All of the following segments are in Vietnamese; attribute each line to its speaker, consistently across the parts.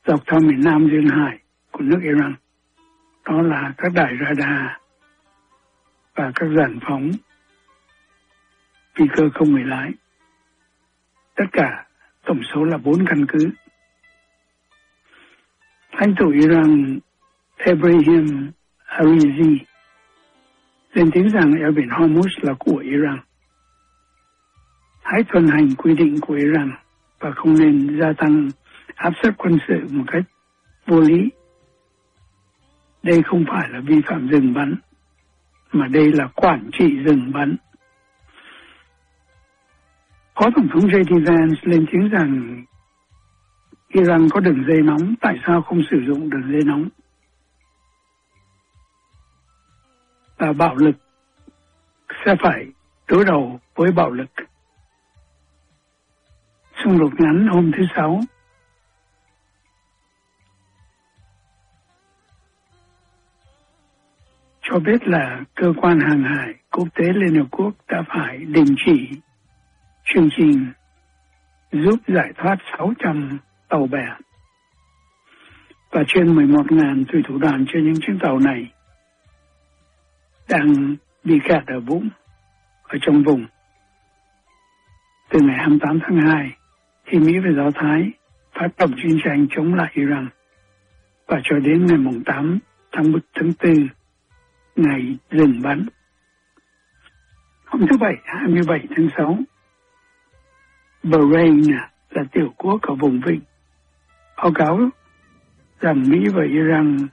Speaker 1: dọc theo miền Nam duyên hải của nước Iran. Đó là các đài radar và các dàn phóng phi cơ không người lái. Tất cả tổng số là 4 căn cứ. Lãnh tụ Iran Ebrahim Arizi lên tiếng rằng eo biển Hormuz là của Iran. Hãy tuân hành quy định của Iran và không nên gia tăng áp suất quân sự một cách vô lý. Đây không phải là vi phạm dừng bắn, mà đây là quản trị dừng bắn. Phó Tổng thống J.D. Vance lên tiếng rằng Iran có đường dây nóng, tại sao không sử dụng đường dây nóng? Và bạo lực sẽ phải đối đầu với bạo lực. Xung đột ngắn hôm thứ Sáu cho biết là cơ quan hàng hải quốc tế Liên Hợp Quốc đã phải đình chỉ chương trình giúp giải thoát 600 tàu bè và trên 11.000 thủy thủ đoàn trên những chiếc tàu này đang bị kẹt ở vũng ở trong vùng từ ngày 28 tháng 2 khi Mỹ và Do Thái phát động chiến tranh chống lại Iran và cho đến ngày 8 tháng 4 ngày dừng bắn. Hôm thứ Bảy 27 tháng 6, Bahrain là tiểu quốc ở vùng Vịnh báo cáo rằng Mỹ và Iran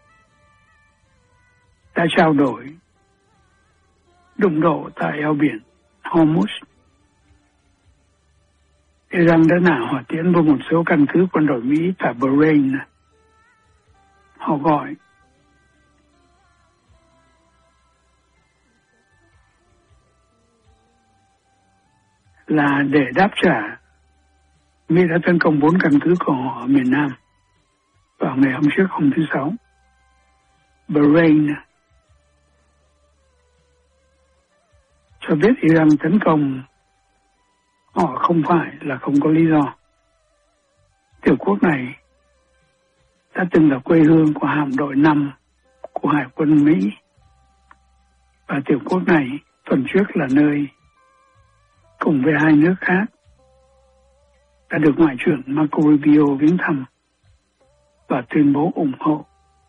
Speaker 1: đã trao đổi đụng độ tại eo biển Hormuz. Iran đã nã hỏa tiễn vào một số căn cứ quân đội Mỹ tại Bahrain. Họ gọi là để đáp trả Mỹ đã tấn công 4 căn cứ của họ ở miền Nam vào ngày hôm trước, hôm thứ Sáu. Bahrain cho biết Iran tấn công họ không phải là không có lý do. Tiểu quốc này đã từng là quê hương của hạm đội 5 của Hải quân Mỹ, và tiểu quốc này tuần trước là nơi cùng với 2 nước khác đã được Ngoại trưởng Marco Rubio viếng thăm và tuyên bố ủng hộ.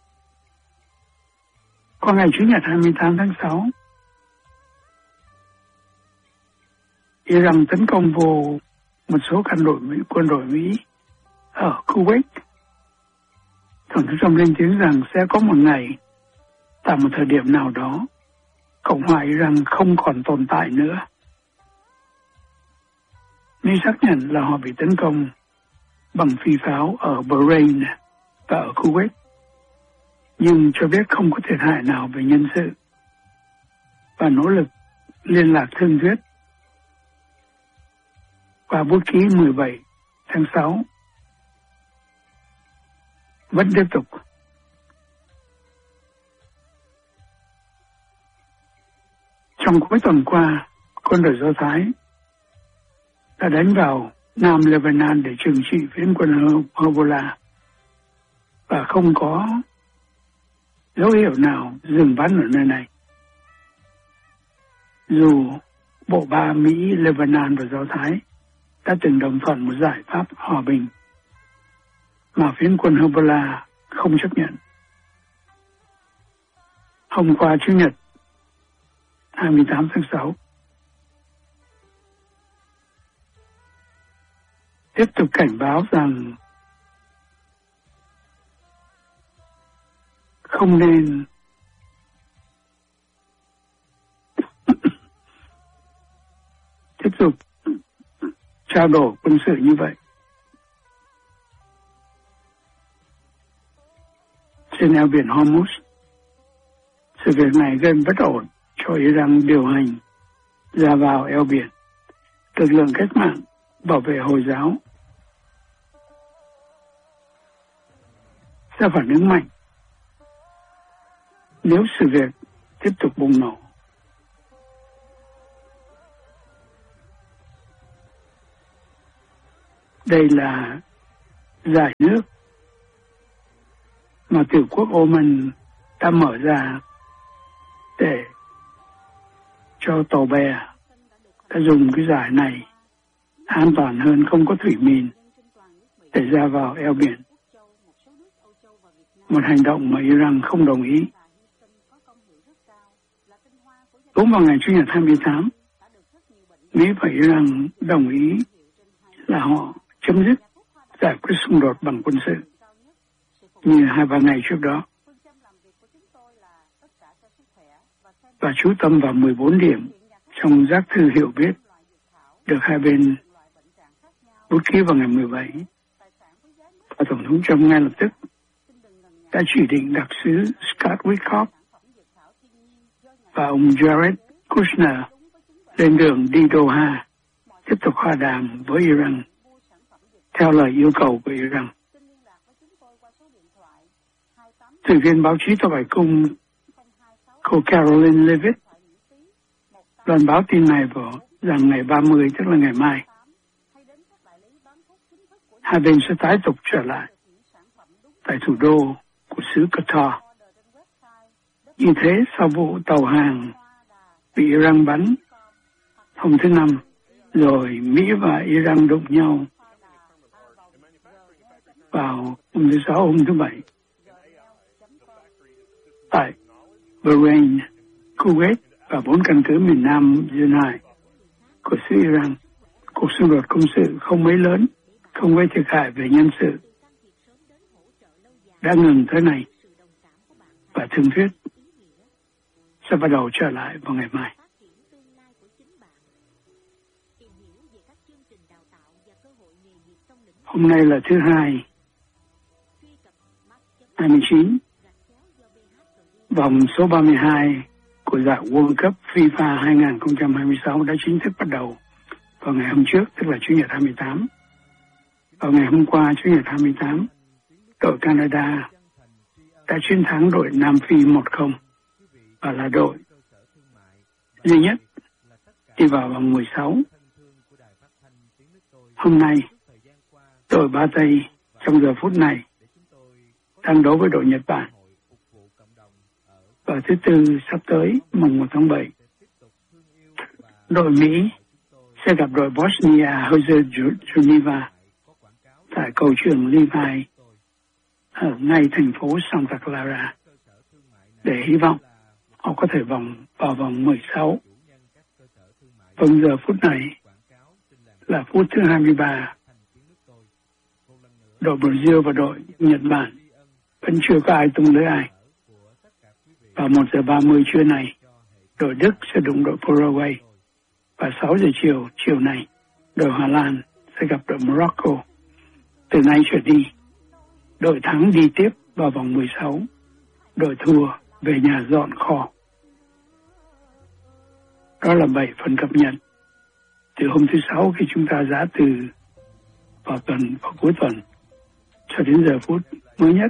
Speaker 1: Qua ngày Chủ nhật 28 tháng 6, Iran tấn công vô một số quân đội Mỹ ở Kuwait. Tổng thống Trump lên tiếng rằng sẽ có một ngày, tại một thời điểm nào đó, Cộng hòa Iran không còn tồn tại nữa. Mỹ xác nhận là họ bị tấn công bằng phi pháo ở Bahrain và ở Kuwait, nhưng cho biết không có thiệt hại nào về nhân sự và nỗ lực liên lạc thương thuyết qua bút ký 17 tháng 6 vẫn tiếp tục. Trong cuối tuần qua, quân đội Do Thái đã đánh vào Nam Lebanon để trừng trị phiến quân Hezbollah và không có dấu hiệu nào dừng bắn ở nơi này. Dù bộ ba Mỹ, Lebanon và Do Thái đã từng đồng thuận một giải pháp hòa bình mà phiến quân Hezbollah không chấp nhận. Hôm qua Chủ nhật 28 tháng 6, tiếp tục cảnh báo rằng không nên tiếp tục trao đổi quân sự như vậy. Trên eo biển Hormuz, sự việc này gây bất ổn cho Iran điều hành ra vào eo biển. Lực lượng cách mạng bảo vệ Hồi giáo sẽ phản ứng mạnh nếu sự việc tiếp tục bùng nổ. Đây là giải nước mà tiểu quốc Oman đã mở ra để cho tàu bè đã dùng cái giải này an toàn hơn, không có thủy mìn để ra vào eo biển. Một hành động mà Iran không đồng ý. Cũng vào ngày Chủ nhật 28, Mỹ và Iran đồng ý là họ chấm dứt giải quyết xung đột bằng quân sự như 2-3 ngày trước đó, và chú tâm vào 14 điểm trong giác thư hiểu biết được hai bên bút ký vào ngày 17. Và Tổng thống Trump ngay lập tức đã chỉ định đặc sứ Scott Witkoff và ông Jared Kushner lên đường đi Doha tiếp tục hòa đàm với Iran theo lời yêu cầu của Iran. Từ viên báo chí tòa Bạch Cung, cô Caroline Leavitt loan báo tin này vào rằng ngày 30, tức là ngày mai, hai bên sẽ tái tục trở lại tại thủ đô của xứ Qatar. Như thế, sau vụ tàu hàng bị Iran bắn hôm thứ Năm, rồi Mỹ và Iran đụng nhau vào hôm thứ Sáu, hôm thứ Bảy tại Bahrain, Kuwait và 4 căn cứ miền Nam duyên hải của xứ Iran. Cuộc xung đột quân sự không mấy lớn, không gây thiệt hại về nhân sự, đã ngừng tới này, và thương thuyết sẽ bắt đầu trở lại vào ngày mai. Hôm nay là thứ Hai, 29, vòng số 32 của giải World Cup FIFA 2026 đã chính thức bắt đầu vào ngày hôm trước, tức là Chủ nhật 28. Vào ngày hôm qua, Chủ nhật 28, đội Canada đã chiến thắng đội Nam Phi 1-0 và là đội duy nhất đi vào vòng 16. Hôm nay, đội Ba Tây trong giờ phút này đang đấu với đội Nhật Bản. Và thứ Tư sắp tới, mùng 1 tháng 7, đội Mỹ sẽ gặp đội Bosnia-Herzegovina tại cầu trường Levi ở ngay thành phố Santa Clara để hy vọng họ có thể vào vòng 16. Vâng, giờ phút này là phút thứ 23. Đội Brazil và đội Nhật Bản vẫn chưa có ai tung lưới ai. Vào 1 giờ 30 trưa này, đội Đức sẽ đụng đội Paraguay. Và 6 giờ chiều này, đội Hà Lan sẽ gặp đội Morocco. Từ nay trở đi, đội thắng đi tiếp vào vòng 16, đội thua về nhà dọn kho. Đó là 7 phần cập nhật từ hôm thứ Sáu khi chúng ta giã từ vào cuối tuần cho đến giờ phút mới nhất.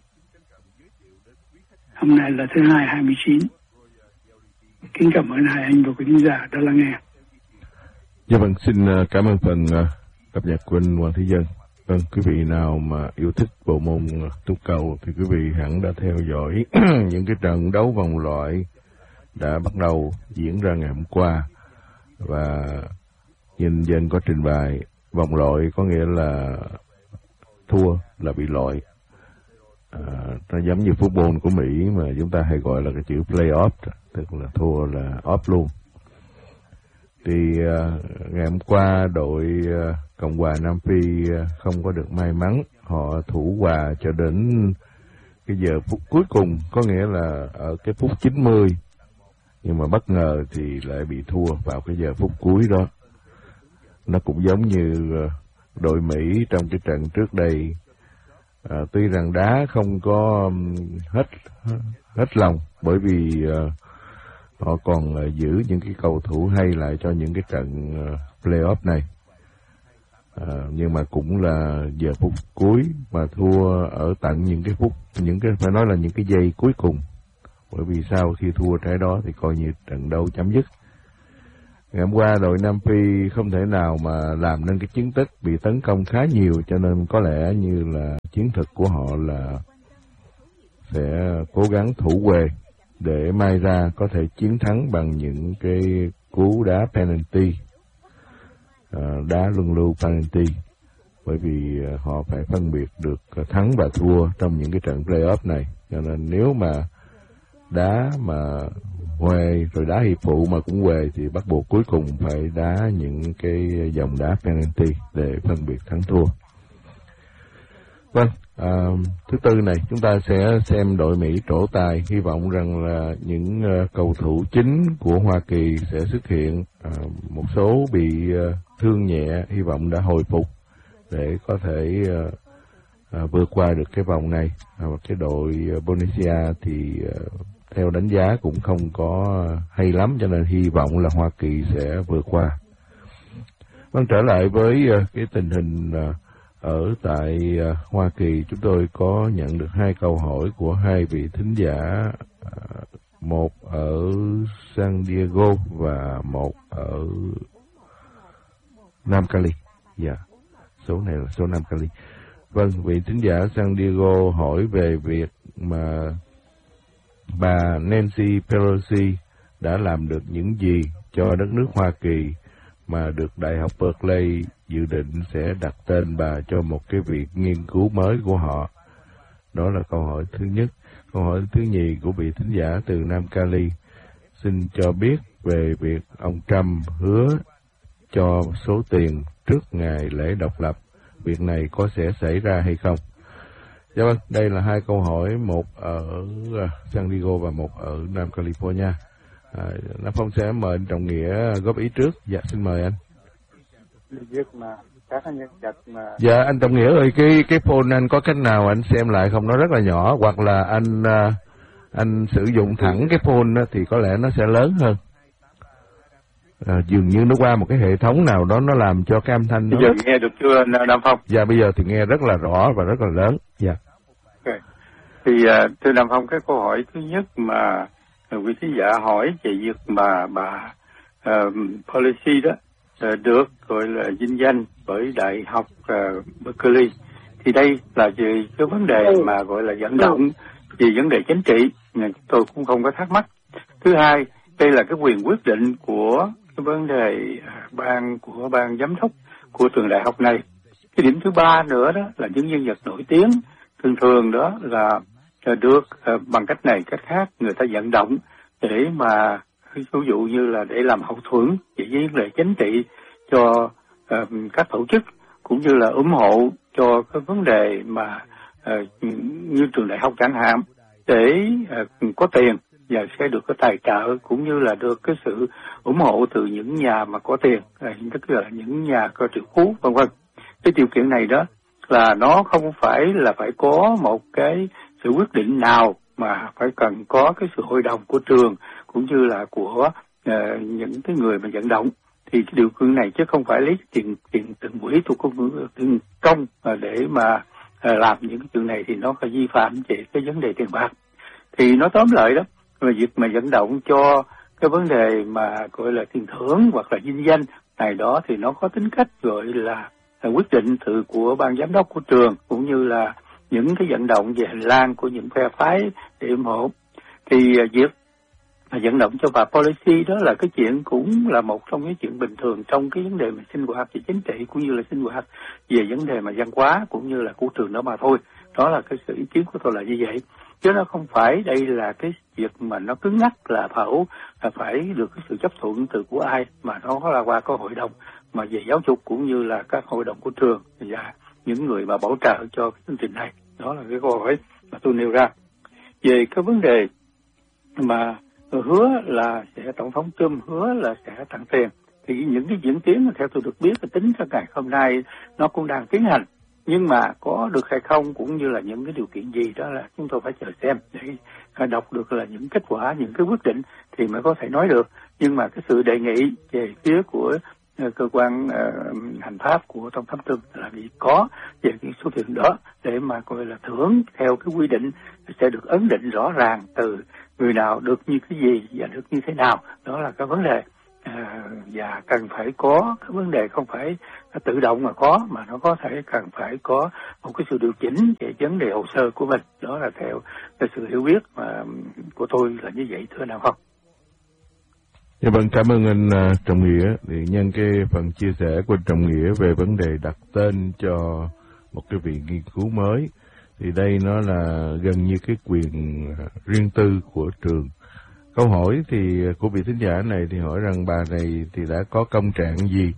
Speaker 1: Hôm nay là thứ Hai, 29. Kính cảm ơn hai anh và quý khán giả đã lắng nghe.
Speaker 2: Dạ vâng, xin cảm ơn phần cập nhật của anh Hoàng Thế Dân. Vâng, quý vị nào mà yêu thích bộ môn túc cầu thì quý vị hẳn đã theo dõi những cái trận đấu vòng loại đã bắt đầu diễn ra ngày hôm qua. Và nhìn Dân có trình bày vòng loại có nghĩa là thua là bị loại. Nó giống như football của Mỹ mà chúng ta hay gọi là cái chữ play-off, tức là thua là off luôn. Thì ngày hôm qua đội Cộng hòa Nam Phi không có được may mắn, họ thủ hòa cho đến cái giờ phút cuối cùng, có nghĩa là ở cái phút 90, nhưng mà bất ngờ thì lại bị thua vào cái giờ phút cuối đó. Nó cũng giống như đội Mỹ trong cái trận trước đây, tuy rằng đá không có hết lòng, bởi vì họ còn giữ những cái cầu thủ hay lại cho những cái trận play-off này. Nhưng mà cũng là giờ phút cuối mà thua ở tận những cái phút, phải nói là những cái giây cuối cùng. Bởi vì sau khi thua trái đó thì coi như trận đấu chấm dứt. Ngày hôm qua đội Nam Phi không thể nào mà làm nên cái chiến tích, bị tấn công khá nhiều, cho nên có lẽ như là chiến thuật của họ là sẽ cố gắng thủ quề để mai ra có thể chiến thắng bằng những cái cú đá penalty, đá luân lưu penalty, bởi vì họ phải phân biệt được thắng và thua trong những cái trận playoff này. Cho nên nếu mà đá mà huề rồi đá hiệp phụ mà cũng huề thì bắt buộc cuối cùng phải đá những cái vòng đá penalty để phân biệt thắng thua. Vâng, thứ tư này chúng ta sẽ xem đội Mỹ trổ tài. Hy vọng rằng là những cầu thủ chính của Hoa Kỳ sẽ xuất hiện. Một số bị thương nhẹ, hy vọng đã hồi phục để có thể vượt qua được cái vòng này. Cái đội Bonicia thì theo đánh giá cũng không có hay lắm, cho nên hy vọng là Hoa Kỳ sẽ vượt qua. Vâng, trở lại với cái tình hình ở tại Hoa Kỳ, chúng tôi có nhận được 2 câu hỏi của 2 vị thính giả, một ở San Diego và một ở Nam Cali. Dạ, số này là số Nam Cali. Vâng, vị thính giả San Diego hỏi về việc mà bà Nancy Pelosi đã làm được những gì cho đất nước Hoa Kỳ mà được Đại học Berkeley dự định sẽ đặt tên bà cho một cái việc nghiên cứu mới của họ. Đó là câu hỏi thứ nhất. Câu hỏi thứ nhì của vị thính giả từ Nam Cali xin cho biết về việc ông Trump hứa cho số tiền trước ngày lễ độc lập. Việc này có sẽ xảy ra hay không? Dạ vâng, đây là 2 câu hỏi, một ở San Diego và một ở Nam California. Nam Phong sẽ mời anh Trọng Nghĩa góp ý trước. Dạ, xin mời anh. Dạ, anh Trọng Nghĩa ơi, cái phone anh có cách nào anh xem lại không? Nó rất là nhỏ, hoặc là anh sử dụng thẳng cái phone thì có lẽ nó sẽ lớn hơn. Dường như nó qua một cái hệ thống nào đó nó làm cho cái âm thanh.
Speaker 3: Bây giờ nghe được chưa Nam Phong?
Speaker 2: Dạ, bây giờ thì nghe rất là rõ và rất là lớn. Dạ.
Speaker 3: Okay. Thì thưa Nam Phong, cái câu hỏi thứ nhất mà quý khán giả hỏi về việc mà bà Pelosi đó được gọi là vinh danh bởi Đại học Berkeley, thì đây là về cái vấn đề mà gọi là vận động về vấn đề chính trị, tôi cũng không có thắc mắc. Thứ hai, đây là cái quyền quyết định của cái vấn đề ban giám đốc của trường đại học này. Cái điểm thứ ba nữa đó là những nhân vật nổi tiếng thường đó là được bằng cách này cách khác người ta vận động để mà ví dụ như là để làm hậu thuẫn về vấn đề chính trị cho các tổ chức, cũng như là ủng hộ cho cái vấn đề mà như trường đại học chẳng hạn, để có tiền và sẽ được cái tài trợ cũng như là được cái sự ủng hộ từ những nhà mà có tiền, tức là những nhà có triệu phú vân vân. Cái điều kiện này đó là nó không phải là phải có một cái sự quyết định nào mà phải cần có cái sự hội đồng của trường cũng như là của những cái người mà vận động. Thì cái điều kiện này chứ không phải lấy tiền từng quỹ thuộc tiền công để mà làm những cái chuyện này, thì nó phải vi phạm về cái vấn đề tiền bạc. Thì nói tóm lại đó, về việc mà vận động cho cái vấn đề mà gọi là tiền thưởng hoặc là vinh danh này đó thì nó có tính cách gọi là quyết định từ của ban giám đốc của trường, cũng như là những cái vận động về hành lang của những phe phái để ủng hộ. Thì việc vận động cho bà Pelosi đó là cái chuyện cũng là một trong những chuyện bình thường trong cái vấn đề mà sinh hoạt về chính trị, cũng như là sinh hoạt về vấn đề mà văn hóa cũng như là của trường đó mà thôi. Đó là cái sự ý kiến của tôi là như vậy, chứ nó không phải đây là cái việc mà nó cứng nhắc là phải được cái sự chấp thuận từ của ai, mà nó là qua cái hội đồng mà về giáo dục cũng như là các hội đồng của trường và những người mà bảo trợ cho cái chương trình này. Đó là cái câu hỏi mà tôi nêu ra. Về cái vấn đề mà hứa là tổng thống Trump hứa là sẽ tặng tiền, thì những cái diễn tiến theo tôi được biết là tính ra ngày hôm nay nó cũng đang tiến hành, nhưng mà có được hay không cũng như là những cái điều kiện gì đó là chúng tôi phải chờ xem để đọc được là những kết quả, những cái quyết định thì mới có thể nói được. Nhưng mà cái sự đề nghị về phía của cơ quan hành pháp của tổng thống Trump là vì có về cái số tiền đó để mà gọi là thưởng theo cái quy định sẽ được ấn định rõ ràng từ người nào được như cái gì và được như thế nào. Đó là cái vấn đề và cần phải có cái vấn đề không phải tự động mà có, mà nó có thể cần phải có một cái sự điều chỉnh về vấn đề hồ sơ của mình. Đó là theo cái sự hiểu biết của tôi là như vậy, thưa Nam Phong.
Speaker 2: Dạ vâng, cảm ơn anh Trọng Nghĩa. Thì nhân cái phần chia sẻ của anh Trọng Nghĩa về vấn đề đặt tên cho một cái viện nghiên cứu mới, thì đây nó là gần như cái quyền riêng tư của trường. Câu hỏi thì của vị thính giả này thì hỏi rằng bà này thì đã có công trạng gì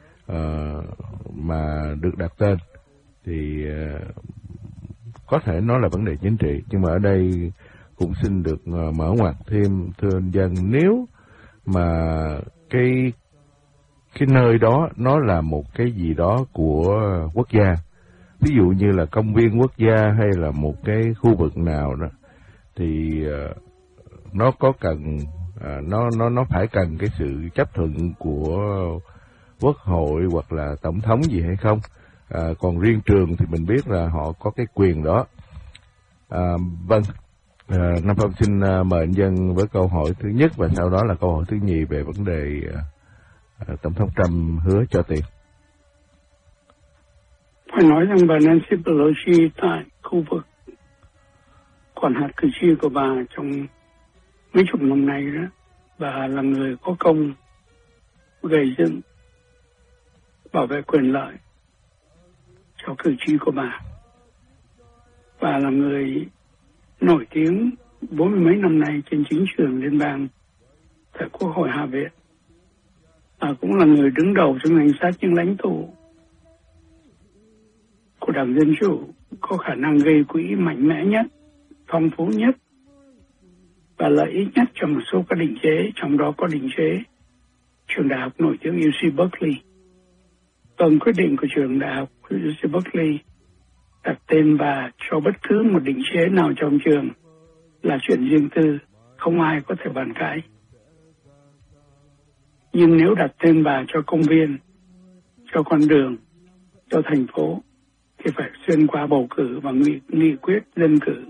Speaker 2: mà được đặt tên, thì có thể nó là vấn đề chính trị, nhưng mà ở đây cũng xin được mở ngoặt thêm, thưa anh Dân, nếu mà cái nơi đó nó là một cái gì đó của quốc gia, ví dụ như là công viên quốc gia hay là một cái khu vực nào đó, thì nó có cần nó phải cần cái sự chấp thuận của quốc hội hoặc là tổng thống gì hay không? Còn riêng trường thì mình biết là họ có cái quyền đó. Vâng, Nam Phong xin mời anh Dân với câu hỏi thứ nhất, và sau đó là câu hỏi thứ nhì về vấn đề tổng thống Trump hứa cho tiền.
Speaker 1: Phải nói rằng bà Nancy Pelosi tại khu vực quản hạt cử tri của bà trong mấy chục năm nay đó, bà là người có công gây dựng bảo vệ quyền lợi cho cử tri của bà. Bà là người nổi tiếng 40 mấy năm nay trên chính trường liên bang tại Quốc hội Hạ viện. Bà cũng là người đứng đầu trong danh sách những lãnh tụ của Đảng Dân Chủ có khả năng gây quỹ mạnh mẽ nhất, phong phú nhất và lợi ích nhất cho một số các định chế, trong đó có định chế trường đại học nổi tiếng UC Berkeley. Vâng, quyết định của trường đại học UC Berkeley đặt tên bà cho bất cứ một định chế nào trong trường là chuyện riêng tư, không ai có thể bàn cãi. Nhưng nếu đặt tên bà cho công viên, cho con đường, cho thành phố, thì phải xuyên qua bầu cử và nghị quyết dân cử.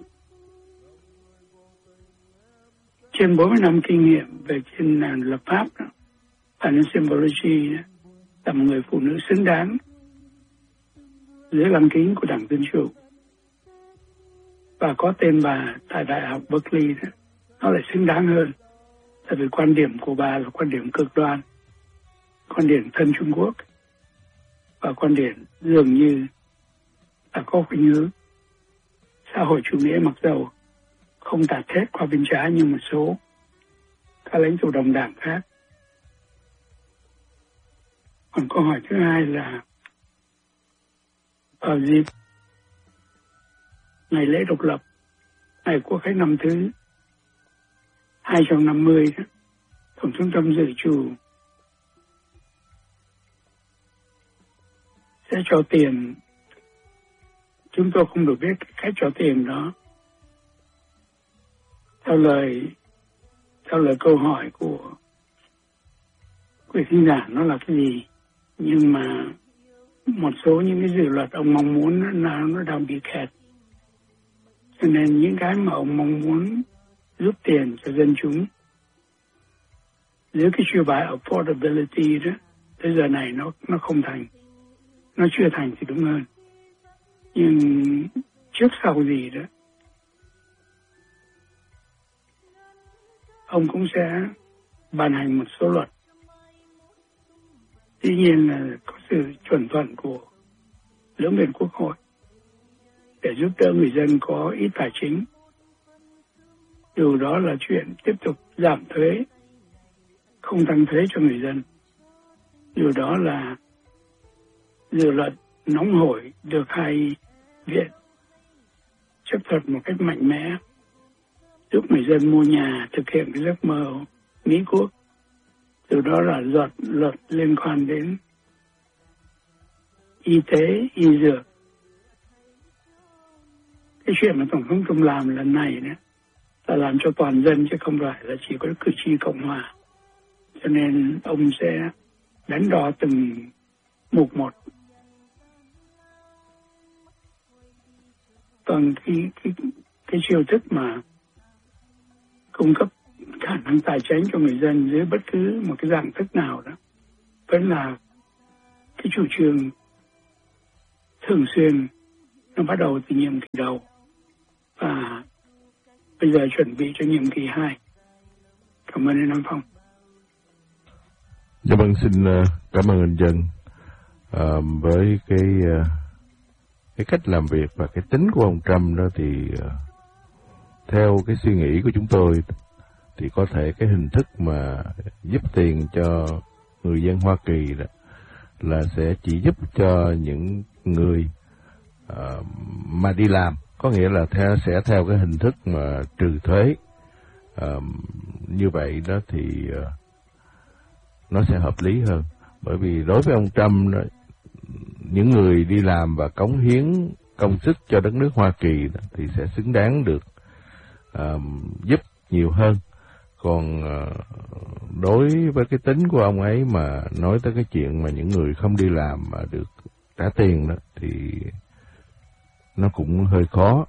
Speaker 1: Trên 40 năm kinh nghiệm về trên nền lập pháp, bà Nancy Pelosi là một người phụ nữ xứng đáng dưới lăng kính của Đảng Dân Chủ. Và có tên bà tại Đại học Berkeley đó, nó lại xứng đáng hơn. Tại vì quan điểm của bà là quan điểm cực đoan, quan điểm thân Trung Quốc, và quan điểm dường như là có khuynh hướng xã hội chủ nghĩa, mặc dầu không tạt hết qua bên trái như một số các lãnh tụ đồng đảng khác. Còn câu hỏi thứ hai là vào dịp ngày lễ độc lập, ngày Quốc khánh năm thứ 250 đó, Tổng thống Trump dự trù sẽ cho tiền. Chúng tôi không được biết cách cho tiền đó. Theo lời câu hỏi của quý thính giả nó là cái gì, nhưng mà một số những cái dự luật ông mong muốn nó đang bị kẹt, cho nên những cái mà ông mong muốn giúp tiền cho dân chúng dưới cái chiêu bài affordability đó, tới giờ này nó không thành, nó chưa thành thì đúng hơn. Nhưng trước sau gì đó ông cũng sẽ ban hành một số luật. Tuy nhiên là có sự chuẩn thuận của lưỡng viện Quốc hội để giúp đỡ người dân có ít tài chính. Dù đó là chuyện tiếp tục giảm thuế, không tăng thuế cho người dân. Dù đó là dự luật nóng hổi được hai viện chấp thuận một cách mạnh mẽ, giúp người dân mua nhà, thực hiện cái giấc mơ Mỹ Quốc. Từ đó là luật liên quan đến y tế, y dược. Cái chuyện mà Tổng thống Trump làm lần này đó, là làm cho toàn dân chứ không phải là chỉ có cử tri Cộng hòa. Cho nên ông sẽ đánh đo từng mục một. Còn cái chiêu thức mà cung cấp khả năng tài chính cho người dân dưới bất cứ một cái dạng thức nào đó vẫn là cái chủ trương thường xuyên, nó bắt đầu từ nhiệm kỳ đầu và bây giờ chuẩn bị cho nhiệm kỳ 2. Cảm ơn anh Nam Phong.
Speaker 2: Dạ vâng, xin cảm ơn anh Dân. Với cái cách làm việc và cái tính của ông Trump đó thì theo cái suy nghĩ của chúng tôi thì có thể cái hình thức mà giúp tiền cho người dân Hoa Kỳ đó là sẽ chỉ giúp cho những người mà đi làm, có nghĩa là sẽ theo cái hình thức mà trừ thuế. Như vậy đó thì nó sẽ hợp lý hơn, bởi vì đối với ông Trump đó, những người đi làm và cống hiến công sức cho đất nước Hoa Kỳ đó, thì sẽ xứng đáng được giúp nhiều hơn. Còn đối với cái tính của ông ấy mà nói tới cái chuyện mà những người không đi làm mà được trả tiền đó thì nó cũng hơi khó.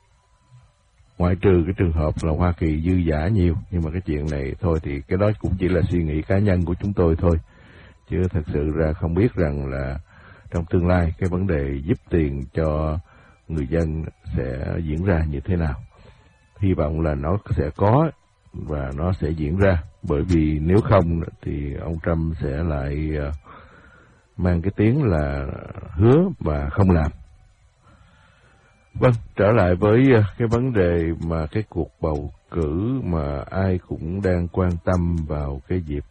Speaker 2: Ngoại trừ cái trường hợp là Hoa Kỳ dư giả nhiều, nhưng mà cái chuyện này thôi thì cái đó cũng chỉ là suy nghĩ cá nhân của chúng tôi thôi, chứ thật sự ra không biết rằng là trong tương lai cái vấn đề giúp tiền cho người dân sẽ diễn ra như thế nào. Hy vọng là nó sẽ có và nó sẽ diễn ra, bởi vì nếu không thì ông Trump sẽ lại mang cái tiếng là hứa và không làm. Vâng, trở lại với cái vấn đề mà cái cuộc bầu cử mà ai cũng đang quan tâm vào cái dịp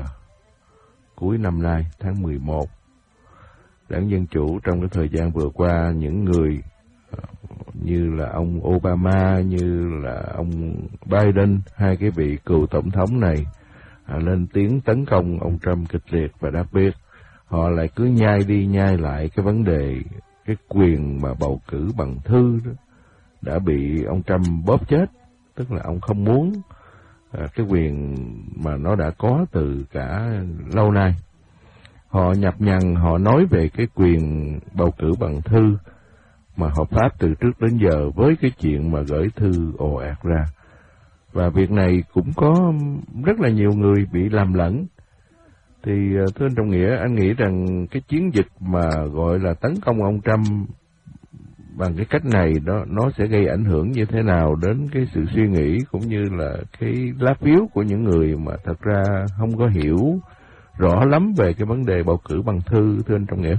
Speaker 2: cuối năm nay, tháng 11. Đảng Dân Chủ trong cái thời gian vừa qua, những người như là ông Obama, như là ông Biden, hai cái vị cựu tổng thống này lên tiếng tấn công ông Trump kịch liệt, và đặc biệt họ lại cứ nhai đi nhai lại cái vấn đề cái quyền mà bầu cử bằng thư đó đã bị ông Trump bóp chết, tức là ông không muốn cái quyền mà nó đã có từ cả lâu nay. Họ nhập nhằng, họ nói về cái quyền bầu cử bằng thư mà hợp pháp từ trước đến giờ với cái chuyện mà gửi thư ồ ạt ra. Và việc này cũng có rất là nhiều người bị làm lẫn. Thì thưa anh Trọng Nghĩa, anh nghĩ rằng cái chiến dịch mà gọi là tấn công ông Trump bằng cái cách này đó, nó sẽ gây ảnh hưởng như thế nào đến cái sự suy nghĩ cũng như là cái lá phiếu của những người mà thật ra không có hiểu rõ lắm về cái vấn đề bầu cử bằng thư, thưa anh Trọng Nghĩa?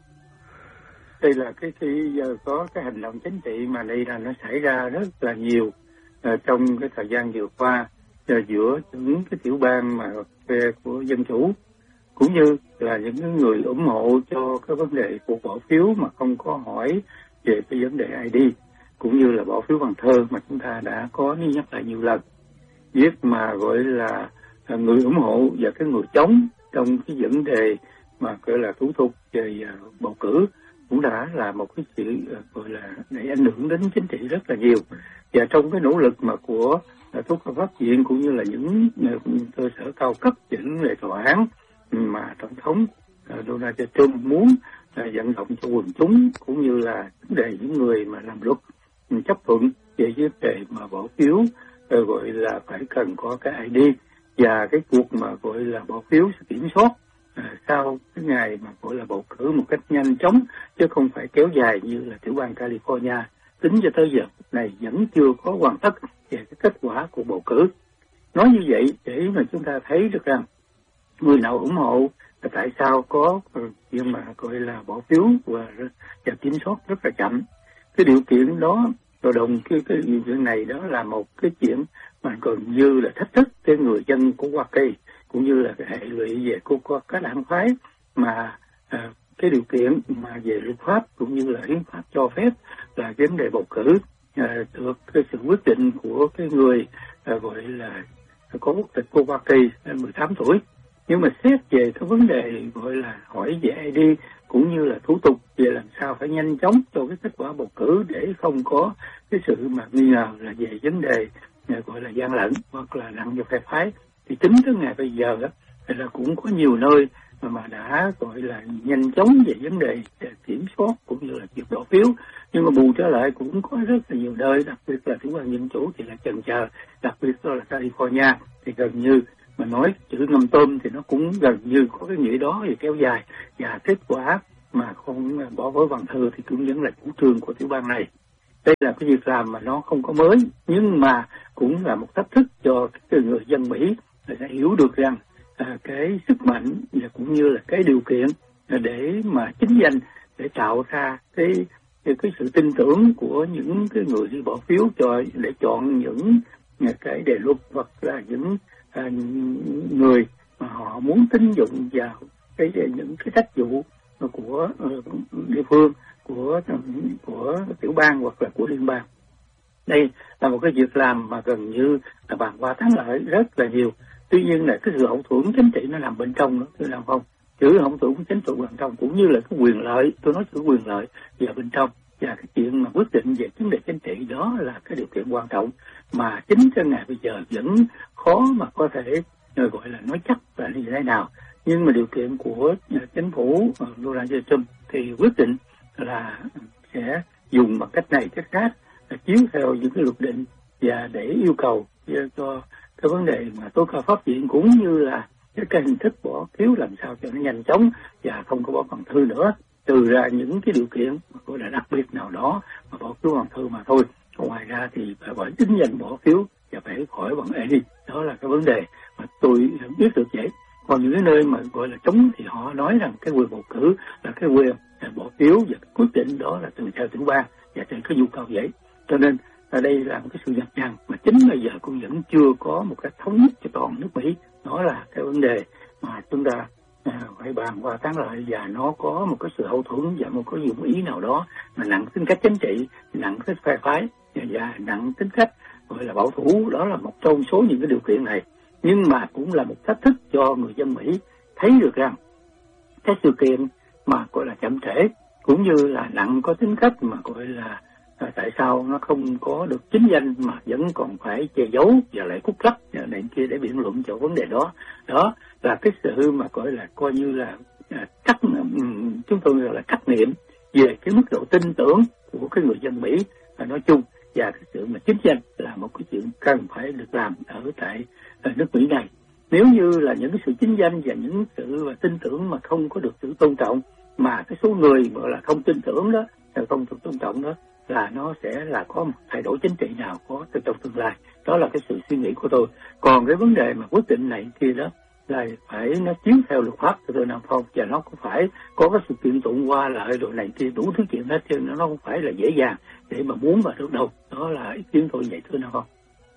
Speaker 3: Đây là cái giờ có cái hành động chính trị mà đây là nó xảy ra rất là nhiều trong cái thời gian vừa qua giữa những cái tiểu bang mà phe của Dân Chủ, cũng như là những người ủng hộ cho cái vấn đề cuộc bỏ phiếu mà không có hỏi về cái vấn đề ID, cũng như là bỏ phiếu bằng thơ mà chúng ta đã có nhắc lại nhiều lần. Viết mà gọi là người ủng hộ và cái người chống trong cái vấn đề mà gọi là thủ tục về bầu cử cũng đã là một cái sự gọi là để ảnh hưởng đến chính trị rất là nhiều. Và trong cái nỗ lực mà của Thúc Hợp Pháp Viện cũng như là những cơ sở cao cấp dẫn về tòa án mà Tổng thống Donald Trump muốn vận động cho quần chúng cũng như là vấn đề những người mà làm luật chấp thuận về vấn đề mà bỏ phiếu gọi là phải cần có cái ID, và cái cuộc mà gọi là bỏ phiếu sẽ kiểm soát sau cái ngày mà gọi là bầu cử một cách nhanh chóng, chứ không phải kéo dài như là tiểu bang California. Tính cho tới giờ này vẫn chưa có hoàn tất về cái kết quả của bầu cử. Nói như vậy để mà chúng ta thấy được rằng người nào ủng hộ là tại sao có nhưng mà gọi là bỏ phiếu và kiểm soát rất là chậm. Cái điều kiện đó rồi đồng cái điều kiện này đó là một cái chuyện mà gần như là thách thức cho người dân của Hoa Kỳ, cũng như là cái hệ lụy về của các đảng phái mà cái điều kiện mà về luật pháp cũng như là hiến pháp cho phép là vấn đề bầu cử được cái sự quyết định của cái người gọi là có quốc tịch của Hoa Kỳ 18 tuổi. Nhưng mà xét về cái vấn đề gọi là hỏi về ID cũng như là thủ tục về làm sao phải nhanh chóng cho cái kết quả bầu cử để không có cái sự mà nghi ngờ là về vấn đề gọi là gian lận hoặc là nặng về phe phái, thì tính tới ngày bây giờ đó là cũng có nhiều nơi mà đã gọi là nhanh chóng về vấn đề kiểm soát cũng như là việc bỏ phiếu, nhưng mà bù trở lại cũng có rất là nhiều nơi, đặc biệt là tiểu bang Dân Chủ thì là chần chờ, đặc biệt đó là California thì gần như mà nói chữ ngâm tôm thì nó cũng gần như có cái nghĩa đó thì kéo dài, và kết quả mà không bỏ với bằng thư thì cũng vẫn là chủ trương của tiểu bang này. Đây là cái việc làm mà nó không có mới, nhưng mà cũng là một thách thức cho cái người dân Mỹ để hiểu được rằng cái sức mạnh và cũng như là cái điều kiện để mà chính danh, để tạo ra cái sự tin tưởng của những cái người đi bỏ phiếu để chọn những cái đề luật hoặc là những người mà họ muốn tín dụng vào những cái trách vụ của địa phương, của tiểu bang hoặc là của liên bang. Đây là một cái việc làm mà gần như là bàn qua thắng lợi rất là nhiều. Tuy nhiên là cái sự hậu thuẫn chính trị nó nằm bên trong đó, tôi làm không. Chữ hậu thuẫn chính trị bên trong cũng như là cái quyền lợi, tôi nói chữ quyền lợi vào bên trong, và cái chuyện mà quyết định về vấn đề chính trị đó là cái điều kiện quan trọng mà chính cho ngày bây giờ vẫn khó mà có thể gọi là nói chắc là như thế nào. Nhưng mà điều kiện của chính phủ Donald Trump thì quyết định là sẽ dùng bằng cách này cách khác, là chiếu theo những cái luật định và để yêu cầu cho cái vấn đề mà tối cao pháp viện cũng như là cái hình thức bỏ phiếu làm sao cho nó nhanh chóng và không có bỏ bằng thư nữa, trừ ra những cái điều kiện gọi là đặc biệt nào đó mà bỏ phiếu bằng thư mà thôi. Ngoài ra thì phải bởi chính danh bỏ phiếu và phải khỏi bằng edit. Đó là cái vấn đề mà tôi biết được vậy. Còn những cái nơi mà gọi là chống thì họ nói rằng cái quyền bầu cử là cái quyền bỏ phiếu và cái quyết định đó là từ theo tiểu bang và trên cái nhu cầu vậy. Cho nên ở đây là một cái sự nhập nhằng mà chính bây giờ cũng vẫn chưa có một cái thống nhất cho toàn nước Mỹ. Đó là cái vấn đề mà chúng ta phải bàn qua tán lại, và nó có một cái sự hậu thuẫn và một cái dụng ý nào đó mà nặng tính cách chính trị, nặng cái phe phái và nặng tính cách gọi là bảo thủ. Đó là một trong số những cái điều kiện này, nhưng mà cũng là một thách thức cho người dân Mỹ thấy được rằng cái sự kiện mà gọi là chậm trễ cũng như là nặng có tính cách mà gọi là tại sao nó không có được chính danh mà vẫn còn phải che giấu và lại cút lắc này kia để biện luận cho vấn đề đó. Đó là cái sự mà gọi là coi như là chúng tôi gọi là trắc nghiệm về cái mức độ tin tưởng của cái người dân Mỹ nói chung, và cái sự mà chính danh là một cái chuyện cần phải được làm ở tại nước Mỹ này. Nếu như là những cái sự chính danh và những sự tin tưởng mà không có được sự tôn trọng, mà cái số người gọi là không tin tưởng đó, không được tôn trọng đó, là nó sẽ là có một thay đổi chính trị nào có trong tương lai. Đó là cái sự suy nghĩ của tôi. Còn cái vấn đề mà quyết định này kia đó là phải nó chiếu theo luật pháp của tôi Nam Phong, và nó cũng phải có cái sự kiện tụng qua lại rồi này kia đủ thứ chuyện hết, chứ nó không phải là dễ dàng để mà muốn mà được đâu. Đó là ý kiến tôi vậy thưa Nam Phong.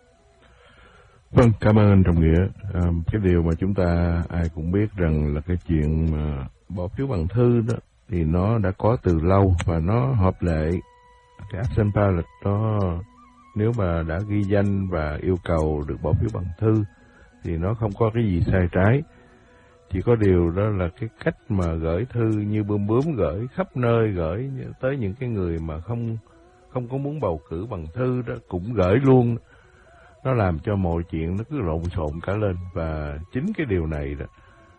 Speaker 2: Vâng, cảm ơn anh Trọng Nghĩa. Cái điều mà chúng ta ai cũng biết rằng là cái chuyện mà bỏ phiếu bằng thư đó thì nó đã có từ lâu và nó hợp lệ. Cái absentee ballot đó, nếu mà đã ghi danh và yêu cầu được bỏ phiếu bằng thư thì nó không có cái gì sai trái. Chỉ có điều đó là cái cách mà gửi thư như bướm gửi khắp nơi, gửi tới những cái người mà không có muốn bầu cử bằng thư đó cũng gửi luôn. Nó làm cho mọi chuyện nó cứ lộn xộn cả lên, và chính cái điều này đó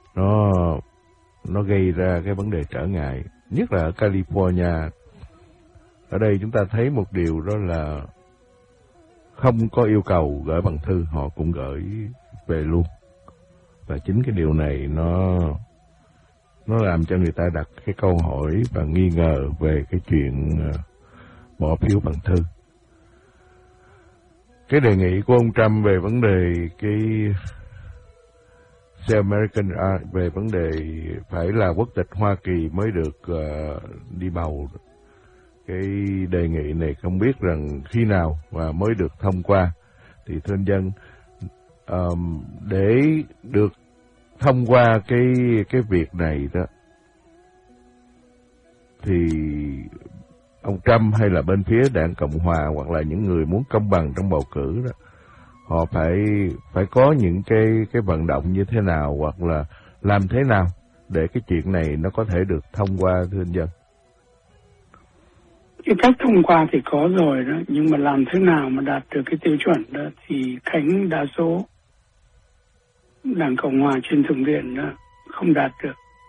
Speaker 2: nó gây ra cái vấn đề trở ngại, nhất là ở California. Ở đây chúng ta thấy một điều đó là không có yêu cầu gửi bằng thư, họ cũng gửi về luôn. Và chính cái điều này nó làm cho người ta đặt cái câu hỏi và nghi ngờ về cái chuyện bỏ phiếu bằng thư. Cái đề nghị của ông Trump về vấn đề cái Say American về vấn đề phải là quốc tịch Hoa Kỳ mới được đi bầu, cái đề nghị này không biết rằng khi nào và mới được thông qua. Thì thưa anh Dân, để được thông qua cái việc này đó thì ông Trump hay là bên phía đảng Cộng Hòa hoặc là những người muốn công bằng trong bầu cử đó, họ phải có những cái vận động như thế nào hoặc là làm thế nào để cái chuyện này nó có thể được thông qua, thưa anh Dân?
Speaker 1: Cái cách thông qua thì có rồi đó, nhưng mà làm thế nào mà đạt được cái tiêu chuẩn đó thì Khánh đa số đảng Cộng Hòa trên Thượng viện đó không đạt được.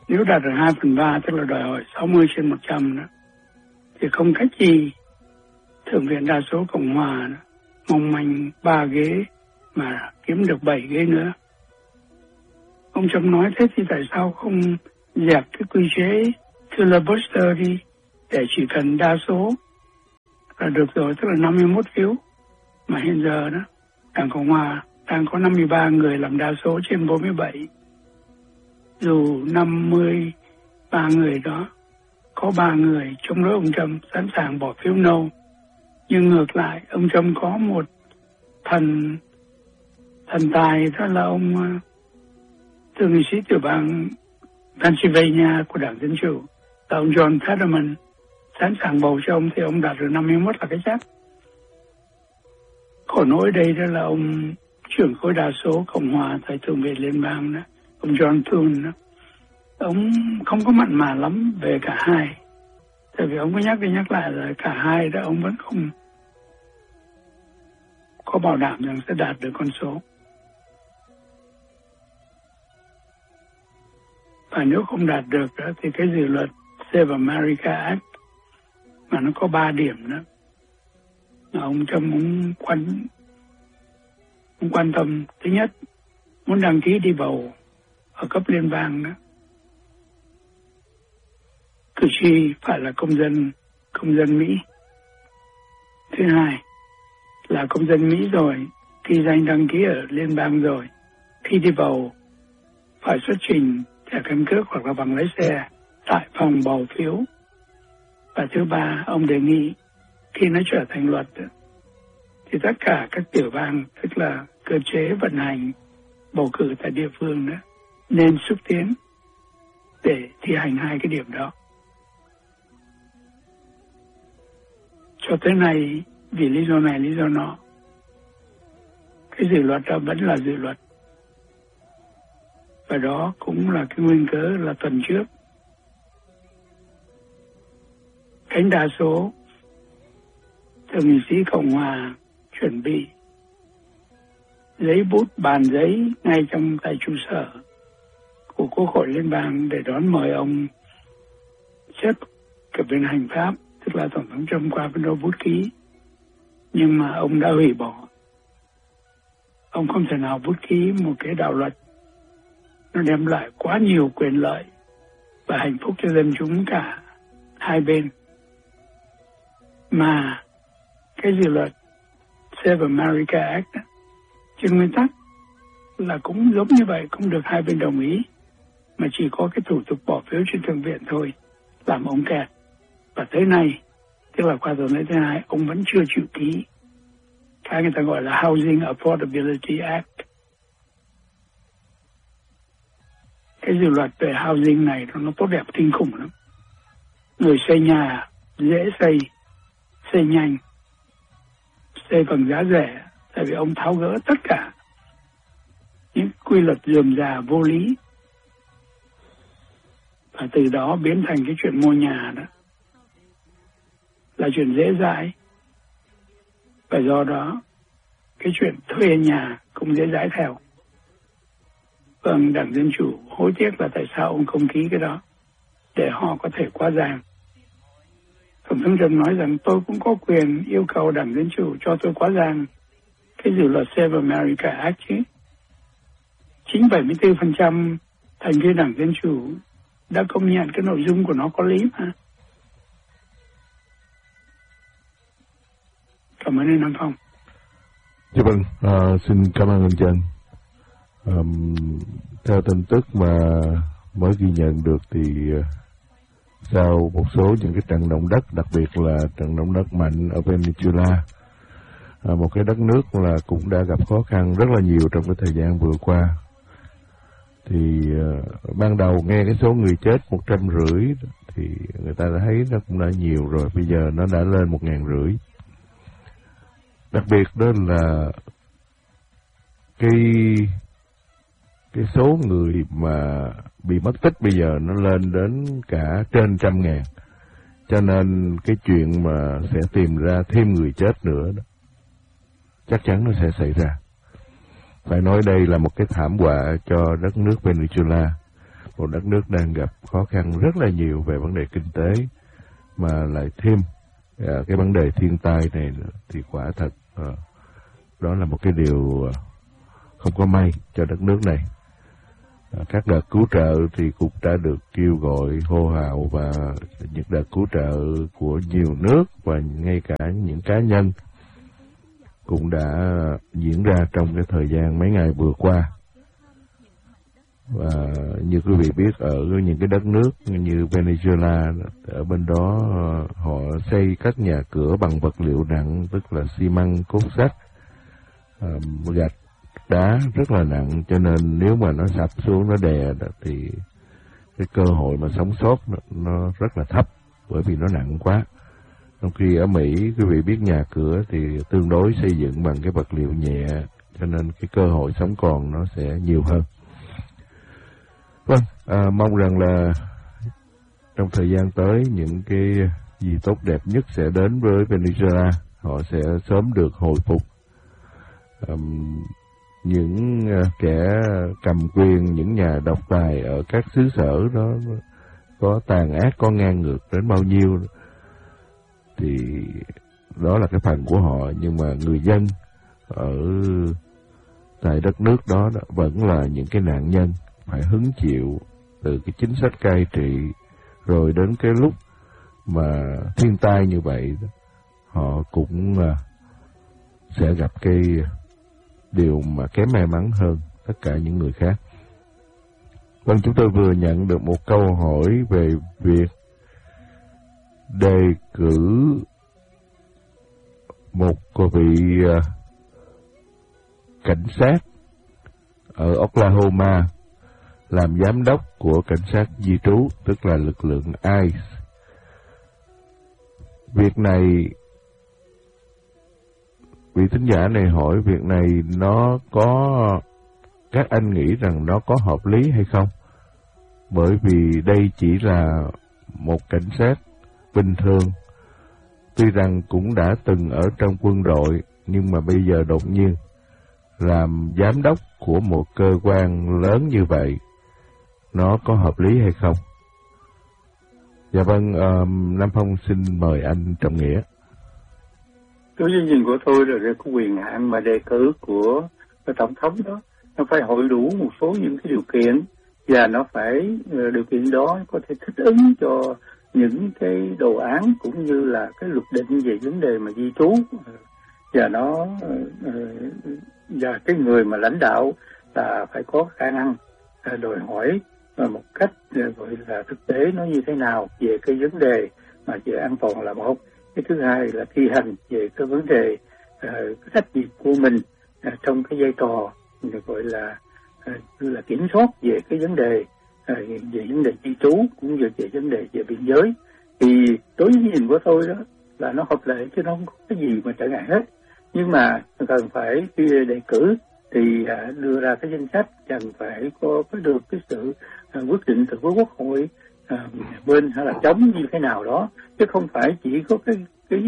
Speaker 1: Nếu đạt được 2/3, tức là đòi hỏi 60/100 đó, thì không cách gì Thượng viện đa số Cộng hòa mong manh 3 ghế mà kiếm được 7 ghế nữa. Ông Trump nói thế thì tại sao không dẹp cái quy chế filibuster đi, để chỉ cần đa số là được rồi, tức là 51 phiếu. Mà hiện giờ đó, Đảng Cộng hòa đang có 53 người làm đa số trên 47. Dù 53 người đó có 3 người chống đối ông Trump sẵn sàng bỏ phiếu no, nhưng ngược lại ông Trump có một thần tài, đó là ông thượng nghị sĩ tiểu bang Pennsylvania của Đảng Dân Chủ, là ông John Fetterman, sẵn sàng bầu cho ông thì ông đạt được 51 là cái chắc. Khổ nỗi đây đó là ông trưởng khối đa số Cộng hòa tại Thượng viện Liên bang đó, ông John Thune đó. Ông không có mặn mà lắm về cả hai. Tại vì ông có nhắc đi nhắc lại là cả hai đó ông vẫn không có bảo đảm rằng sẽ đạt được con số. Và nếu không đạt được đó, thì cái dự luật Save America Act mà nó có 3 điểm đó, ông Trump cũng quan tâm. Thứ nhất, muốn đăng ký đi bầu ở cấp liên bang đó, cử tri phải là công dân Mỹ. Thứ hai là công dân Mỹ rồi, ghi danh đăng ký ở liên bang rồi, khi đi bầu phải xuất trình thẻ căn cước hoặc là bằng lái xe tại phòng bầu phiếu. Và thứ ba, ông đề nghị khi nó trở thành luật thì tất cả các tiểu bang, tức là cơ chế vận hành bầu cử tại địa phương đó, nên xúc tiến để thi hành hai cái điểm đó. Cho tới nay, vì lý do này, lý do nọ, cái dự luật đó vẫn là dự luật. Và đó cũng là cái nguyên cớ là tuần trước, cánh đa số thượng nghị sĩ Cộng hòa chuẩn bị giấy bút, bàn giấy ngay tại trụ sở của Quốc hội Liên bang để đón mời ông sếp của bên hành pháp, tức là Tổng thống Trump, qua bên đâu bút ký. Nhưng mà ông đã hủy bỏ. Ông không thể nào bút ký một cái đạo luật nó đem lại quá nhiều quyền lợi và hạnh phúc cho dân chúng cả hai bên. Mà cái dự luật Save America Act trên nguyên tắc là cũng giống như vậy, cũng được hai bên đồng ý, mà chỉ có cái thủ tục bỏ phiếu trên Thượng viện thôi, làm ông kẹt. Và tới nay, tức là qua tuần lễ thứ hai, ông vẫn chưa chịu ký cái người ta gọi là Housing Affordability Act. Cái dự luật về housing này nó tốt đẹp kinh khủng lắm. Người xây nhà dễ xây nhanh, xây bằng giá rẻ, tại vì ông tháo gỡ tất cả những quy luật rườm rà vô lý, và từ đó biến thành cái chuyện mua nhà đó là chuyện dễ dãi. Và do đó cái chuyện thuê nhà cũng dễ dãi theo. Vâng, Đảng Dân Chủ hối tiếc là tại sao ông không ký cái đó để họ có thể quá giang. Tổng thống Trump nói rằng tôi cũng có quyền yêu cầu Đảng Dân Chủ cho tôi quá giang cái dự luật Save America Act chứ. Chính 74% thành viên Đảng Dân Chủ đã công nhận cái nội dung của nó có lý mà. Cảm ơn anh Nam Phong.
Speaker 2: Dạ vâng, xin cảm ơn anh Trần. Theo tin tức mà mới ghi nhận được thì sau một số những cái trận động đất, đặc biệt là trận động đất mạnh ở Venezuela, một cái đất nước là cũng đã gặp khó khăn rất là nhiều trong cái thời gian vừa qua, thì ban đầu nghe cái số người chết 150 thì người ta đã thấy nó cũng đã nhiều rồi, bây giờ nó đã lên 1.500. Đặc biệt đó là cái số người mà bị mất tích bây giờ nó lên đến cả trên 100.000, cho nên cái chuyện mà sẽ tìm ra thêm người chết nữa đó chắc chắn nó sẽ xảy ra. Phải nói đây là một cái thảm họa cho đất nước Venezuela. một đất nước đang gặp khó khăn rất là nhiều về vấn đề kinh tế, mà lại thêm cái vấn đề thiên tai này thì quả thật đó là một cái điều không có may cho đất nước này. Các đợt cứu trợ thì cũng đã được kêu gọi hô hào, và những đợt cứu trợ của nhiều nước và ngay cả những cá nhân cũng đã diễn ra trong cái thời gian mấy ngày vừa qua. Và như quý vị biết, ở những cái đất nước như Venezuela, ở bên đó họ xây các nhà cửa bằng vật liệu nặng, tức là xi măng, cốt sắt, gạch, đá rất là nặng, cho nên nếu mà nó sập xuống, nó đè thì cái cơ hội mà sống sót nó rất là thấp, bởi vì nó nặng quá. Trong khi ở Mỹ, quý vị biết nhà cửa thì tương đối xây dựng bằng cái vật liệu nhẹ, cho nên cái cơ hội sống còn nó sẽ nhiều hơn. Vâng, mong rằng là trong thời gian tới những cái gì tốt đẹp nhất sẽ đến với Venezuela, họ sẽ sớm được hồi phục. Những kẻ cầm quyền, những nhà độc tài ở các xứ sở đó có tàn ác, có ngang ngược đến bao nhiêu thì đó là cái phần của họ, nhưng mà người dân ở tại đất nước đó vẫn là những cái nạn nhân phải hứng chịu từ cái chính sách cai trị, rồi đến cái lúc mà thiên tai như vậy họ cũng sẽ gặp cái điều mà kém may mắn hơn tất cả những người khác. Vâng, chúng tôi vừa nhận được một câu hỏi về việc đề cử một vị cảnh sát ở Oklahoma làm giám đốc của cảnh sát di trú, tức là lực lượng ICE. Việc này, vị thính giả này hỏi việc này nó có, các anh nghĩ rằng nó có hợp lý hay không? Bởi vì đây chỉ là một cảnh sát bình thường, tuy rằng cũng đã từng ở trong quân đội, nhưng mà bây giờ đột nhiên làm giám đốc của một cơ quan lớn như vậy, nó có hợp lý hay không? Dạ vâng, Nam Phong xin mời anh Trọng Nghĩa.
Speaker 3: Đối với nhìn của tôi là cái quyền hạn mà đề cử của tổng thống đó, nó phải hội đủ một số những cái điều kiện, và nó phải điều kiện đó có thể thích ứng cho những cái đồ án cũng như là cái luật định về vấn đề mà di trú, và nó và cái người mà lãnh đạo là phải có khả năng đòi hỏi một cách gọi là thực tế nó như thế nào về cái vấn đề mà về an toàn là một. Cái thứ hai là thi hành về cái vấn đề cái trách nhiệm của mình trong cái vai trò gọi là kiểm soát về cái vấn đề về vấn đề di trú cũng như về vấn đề về biên giới. Thì đối với nhìn của tôi đó là nó hợp lệ chứ nó không có cái gì mà trở ngại hết. Nhưng mà cần phải khi đề cử thì đưa ra cái danh sách cần phải có được cái sự quyết định từ với Quốc hội bên hay là chống như thế nào đó, chứ không phải chỉ có cái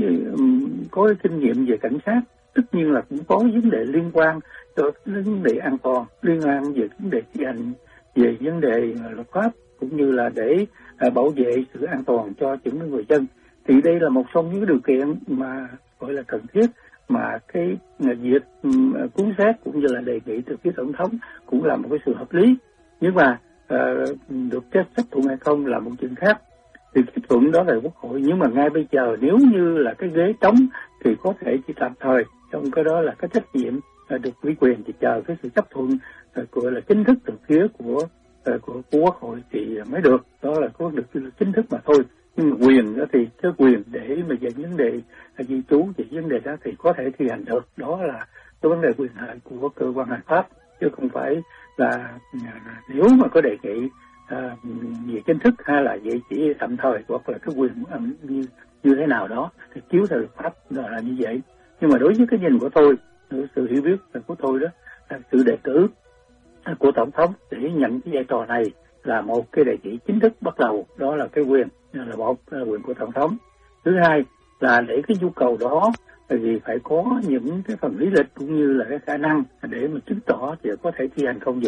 Speaker 3: kinh nghiệm về cảnh sát, tất nhiên là cũng có vấn đề liên quan tới vấn đề an toàn, liên quan về vấn đề thi hành về vấn đề luật pháp cũng như là để bảo vệ sự an toàn cho những người dân. Thì đây là một trong những điều kiện mà gọi là cần thiết, mà cái việc cứu xét cũng như là đề nghị từ phía tổng thống cũng là một cái sự hợp lý. Nhưng mà được chấp thuận hay không là một chuyện khác. Thì chấp thuận đó là Quốc hội, nhưng mà ngay bây giờ nếu như là cái ghế trống thì có thể chỉ tạm thời, trong cái đó là cái trách nhiệm được ủy quyền thì chờ cái sự chấp thuận gọi là chính thức từ phía của Quốc hội thì mới được. Đó là có được chính thức mà thôi. Nhưng mà quyền đó thì cái quyền để mà về vấn đề di trú thì vấn đề đó thì có thể thi hành được. Đó là cái vấn đề quyền hạn của cơ quan hành pháp, chứ không phải là nếu mà có đề nghị về chính thức hay là vậy chỉ tạm thời hoặc là cái quyền như thế nào đó thì chiếu theo luật pháp là như vậy. Nhưng mà đối với cái nhìn của tôi, sự hiểu biết của tôi đó, là sự đề cử của tổng thống để nhận cái vai trò này là một cái đề nghị chính thức bắt đầu, đó là cái quyền, là một là quyền của tổng thống. Thứ hai là để cái nhu cầu đó thì phải có những cái phần lý lịch cũng như là cái khả năng để mà chứng tỏ thì có thể thi hành công vụ.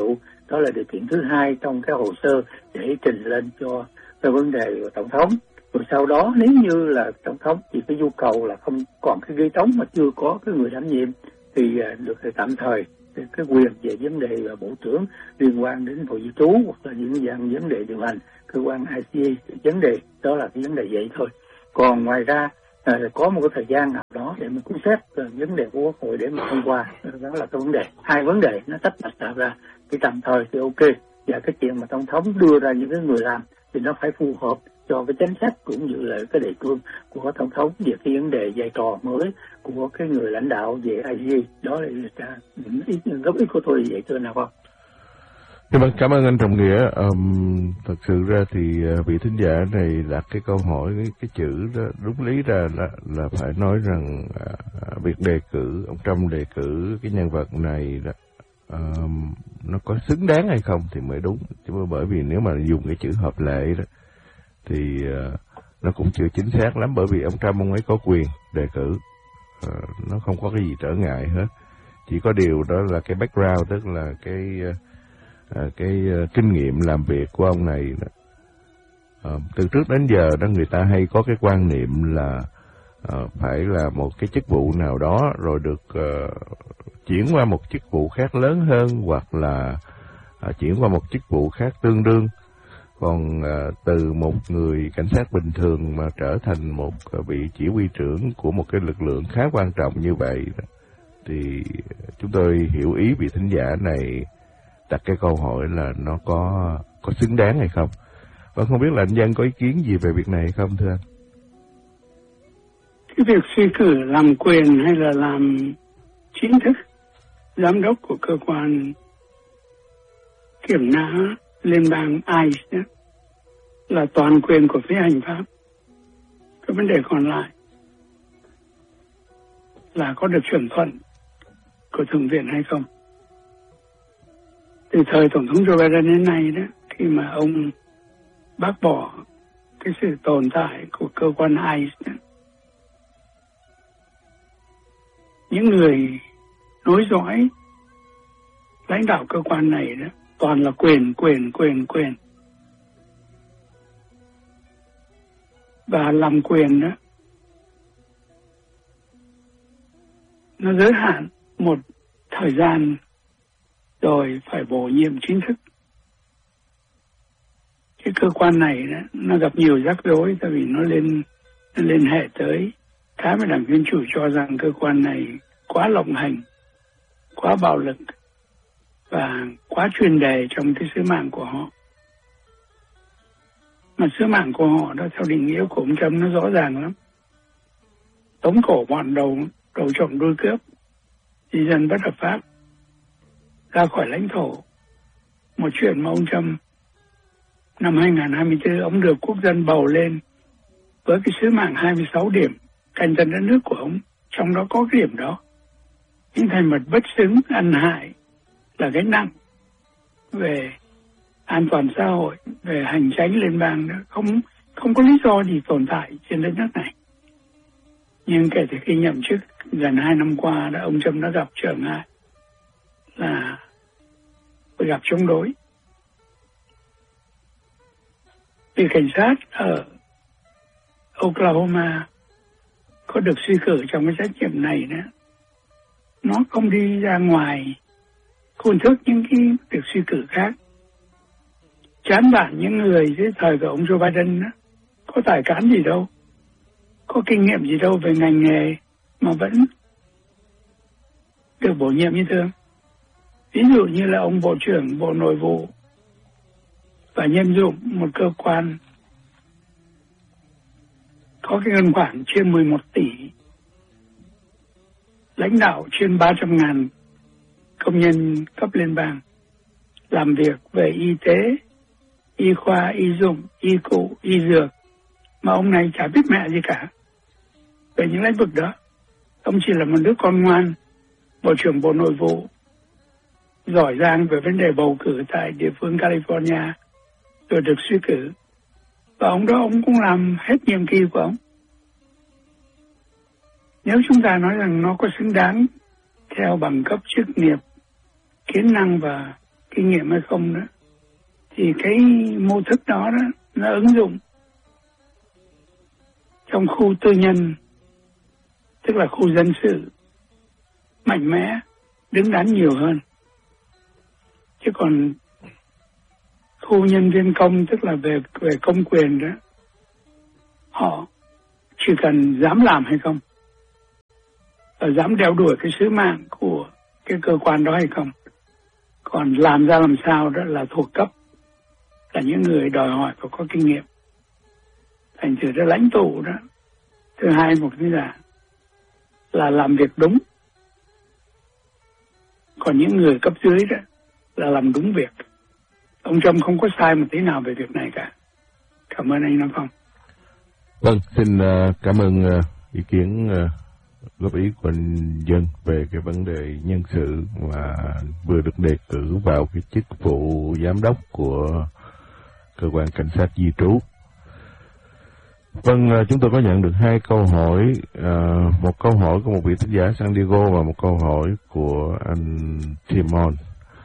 Speaker 4: Đó là điều kiện thứ hai trong cái hồ sơ để trình lên cho cái vấn đề của tổng thống. Rồi sau đó nếu như là tổng thống chỉ cái nhu cầu là không còn cái ghế trống mà chưa có cái người đảm nhiệm thì được tạm thời cái quyền về vấn đề bộ trưởng liên quan đến hội di trú hoặc là những vấn đề điều hành cơ quan ICA, vấn đề đó là cái vấn đề vậy thôi. Còn ngoài ra có một cái thời gian nào đó để mình cũng xét vấn đề của Quốc hội để mà thông qua, đó là cái vấn đề. Hai vấn đề nó tách bạch tạo ra, cái tạm thời thì ok, và cái chuyện mà tổng thống đưa ra những cái người làm thì nó phải phù hợp cho cái chính sách cũng như là cái đề cương của tổng thống về cái vấn đề vai trò mới của cái người lãnh đạo về ICA. Đó là góp ý của tôi vậy thôi nào không?
Speaker 2: Cảm ơn anh Trọng Nghĩa. Thật sự ra thì vị thính giả này đặt cái câu hỏi, cái chữ đó đúng lý ra là phải nói rằng việc đề cử ông Trump đề cử cái nhân vật này đó, nó có xứng đáng hay không thì mới đúng. Chứ bởi vì nếu mà dùng cái chữ hợp lệ đó thì nó cũng chưa chính xác lắm, bởi vì ông Trump ông ấy có quyền đề cử, nó không có cái gì trở ngại hết. Chỉ có điều đó là cái background, tức là cái kinh nghiệm làm việc của ông này đó. Từ trước đến giờ đó người ta hay có cái quan niệm là phải là một cái chức vụ nào đó rồi được chuyển qua một chức vụ khác lớn hơn, hoặc là chuyển qua một chức vụ khác tương đương. Còn từ một người cảnh sát bình thường mà trở thành một vị chỉ huy trưởng của một cái lực lượng khá quan trọng như vậy đó, thì chúng tôi hiểu ý vị thính giả này đặt cái câu hỏi là nó có xứng đáng hay không. Và không biết là anh Dân có ý kiến gì về việc này hay không thưa anh?
Speaker 1: Cái việc suy cử làm quyền hay là làm chính thức giám đốc của cơ quan kiểm nã liên bang ICE đó, là toàn quyền của phía hành pháp. Cái vấn đề còn lại là có được chuẩn thuận của Thượng viện hay không. Từ thời Tổng thống Joe Biden đến nay đó, khi mà ông bác bỏ cái sự tồn tại của cơ quan ICE đó, những người nối dõi lãnh đạo cơ quan này đó toàn là quyền. Và làm quyền đó nó giới hạn một thời gian rồi phải bổ nhiệm chính thức. Cái cơ quan này đó, nó gặp nhiều rắc rối tại vì nó liên hệ tới cái mà Đảng Dân Chủ cho rằng cơ quan này quá lộng hành, quá bạo lực và quá chuyên đề trong cái sứ mạng của họ. Mà sứ mạng của họ đó theo định nghĩa của ông Trump nó rõ ràng lắm: tống cổ bọn đầu trộm đuôi cướp, di dân bất hợp pháp ra khỏi lãnh thổ. Một chuyện mà ông Trump năm 2024 ông được quốc dân bầu lên với cái sứ mạng 26 điểm canh tân đất nước của ông, trong đó có cái điểm đó. Những thành vật bất xứng, ăn hại là gánh nặng về an toàn xã hội, về hành chánh liên bang đó, không có lý do gì tồn tại trên đất nước này. Nhưng kể từ khi nhậm chức gần 2 năm qua đó, ông Trump đã gặp trở ngại là phải gặp chống đối. Vì cảnh sát ở Oklahoma có được suy cử trong cái trách nhiệm này đó, nó không đi ra ngoài khuôn thước những cái được suy cử khác. Chán bản những người dưới thời của ông Joe Biden đó, có tài cán gì đâu, có kinh nghiệm gì đâu về ngành nghề mà vẫn được bổ nhiệm như thường. Ví dụ như là ông Bộ trưởng Bộ Nội vụ và nhân dụng một cơ quan có cái ngân khoản trên 11 tỷ, lãnh đạo trên 300.000 công nhân cấp liên bang, làm việc về y tế, y khoa, y dụng, y cụ, y dược, mà ông này chả biết mẹ gì cả về những lĩnh vực đó. Ông chỉ là một đứa con ngoan, Bộ trưởng Bộ Nội vụ, giỏi giang về vấn đề bầu cử tại địa phương California, rồi được suy cử. Và ông đó ông cũng làm hết nhiệm kỳ của ông. Nếu chúng ta nói rằng nó có xứng đáng theo bằng cấp, chức nghiệp, kỹ năng và kinh nghiệm hay không đó, thì cái mô thức đó nó ứng dụng trong khu tư nhân, tức là khu dân sự, mạnh mẽ, đứng đắn nhiều hơn. Chứ còn khu nhân viên công, tức là về công quyền đó, họ chỉ cần dám làm hay không, và dám đeo đuổi cái sứ mạng của cái cơ quan đó hay không. Còn làm ra làm sao đó là thuộc cấp, là những người đòi hỏi phải có kinh nghiệm. Thành thử ra lãnh tụ đó, thứ hai một cái là làm việc đúng. Còn những người cấp dưới đó là làm đúng việc. Ông Trump không có sai một tí nào về việc này cả. Cảm ơn anh Nam Phong.
Speaker 2: Vâng, xin cảm ơn ý kiến góp ý của anh Dân về cái vấn đề nhân sự mà vừa được đề cử vào cái chức vụ giám đốc của cơ quan cảnh sát di trú. Vâng, chúng tôi có nhận được 2 câu hỏi, một câu hỏi của một vị thính giả San Diego và một câu hỏi của anh Timon.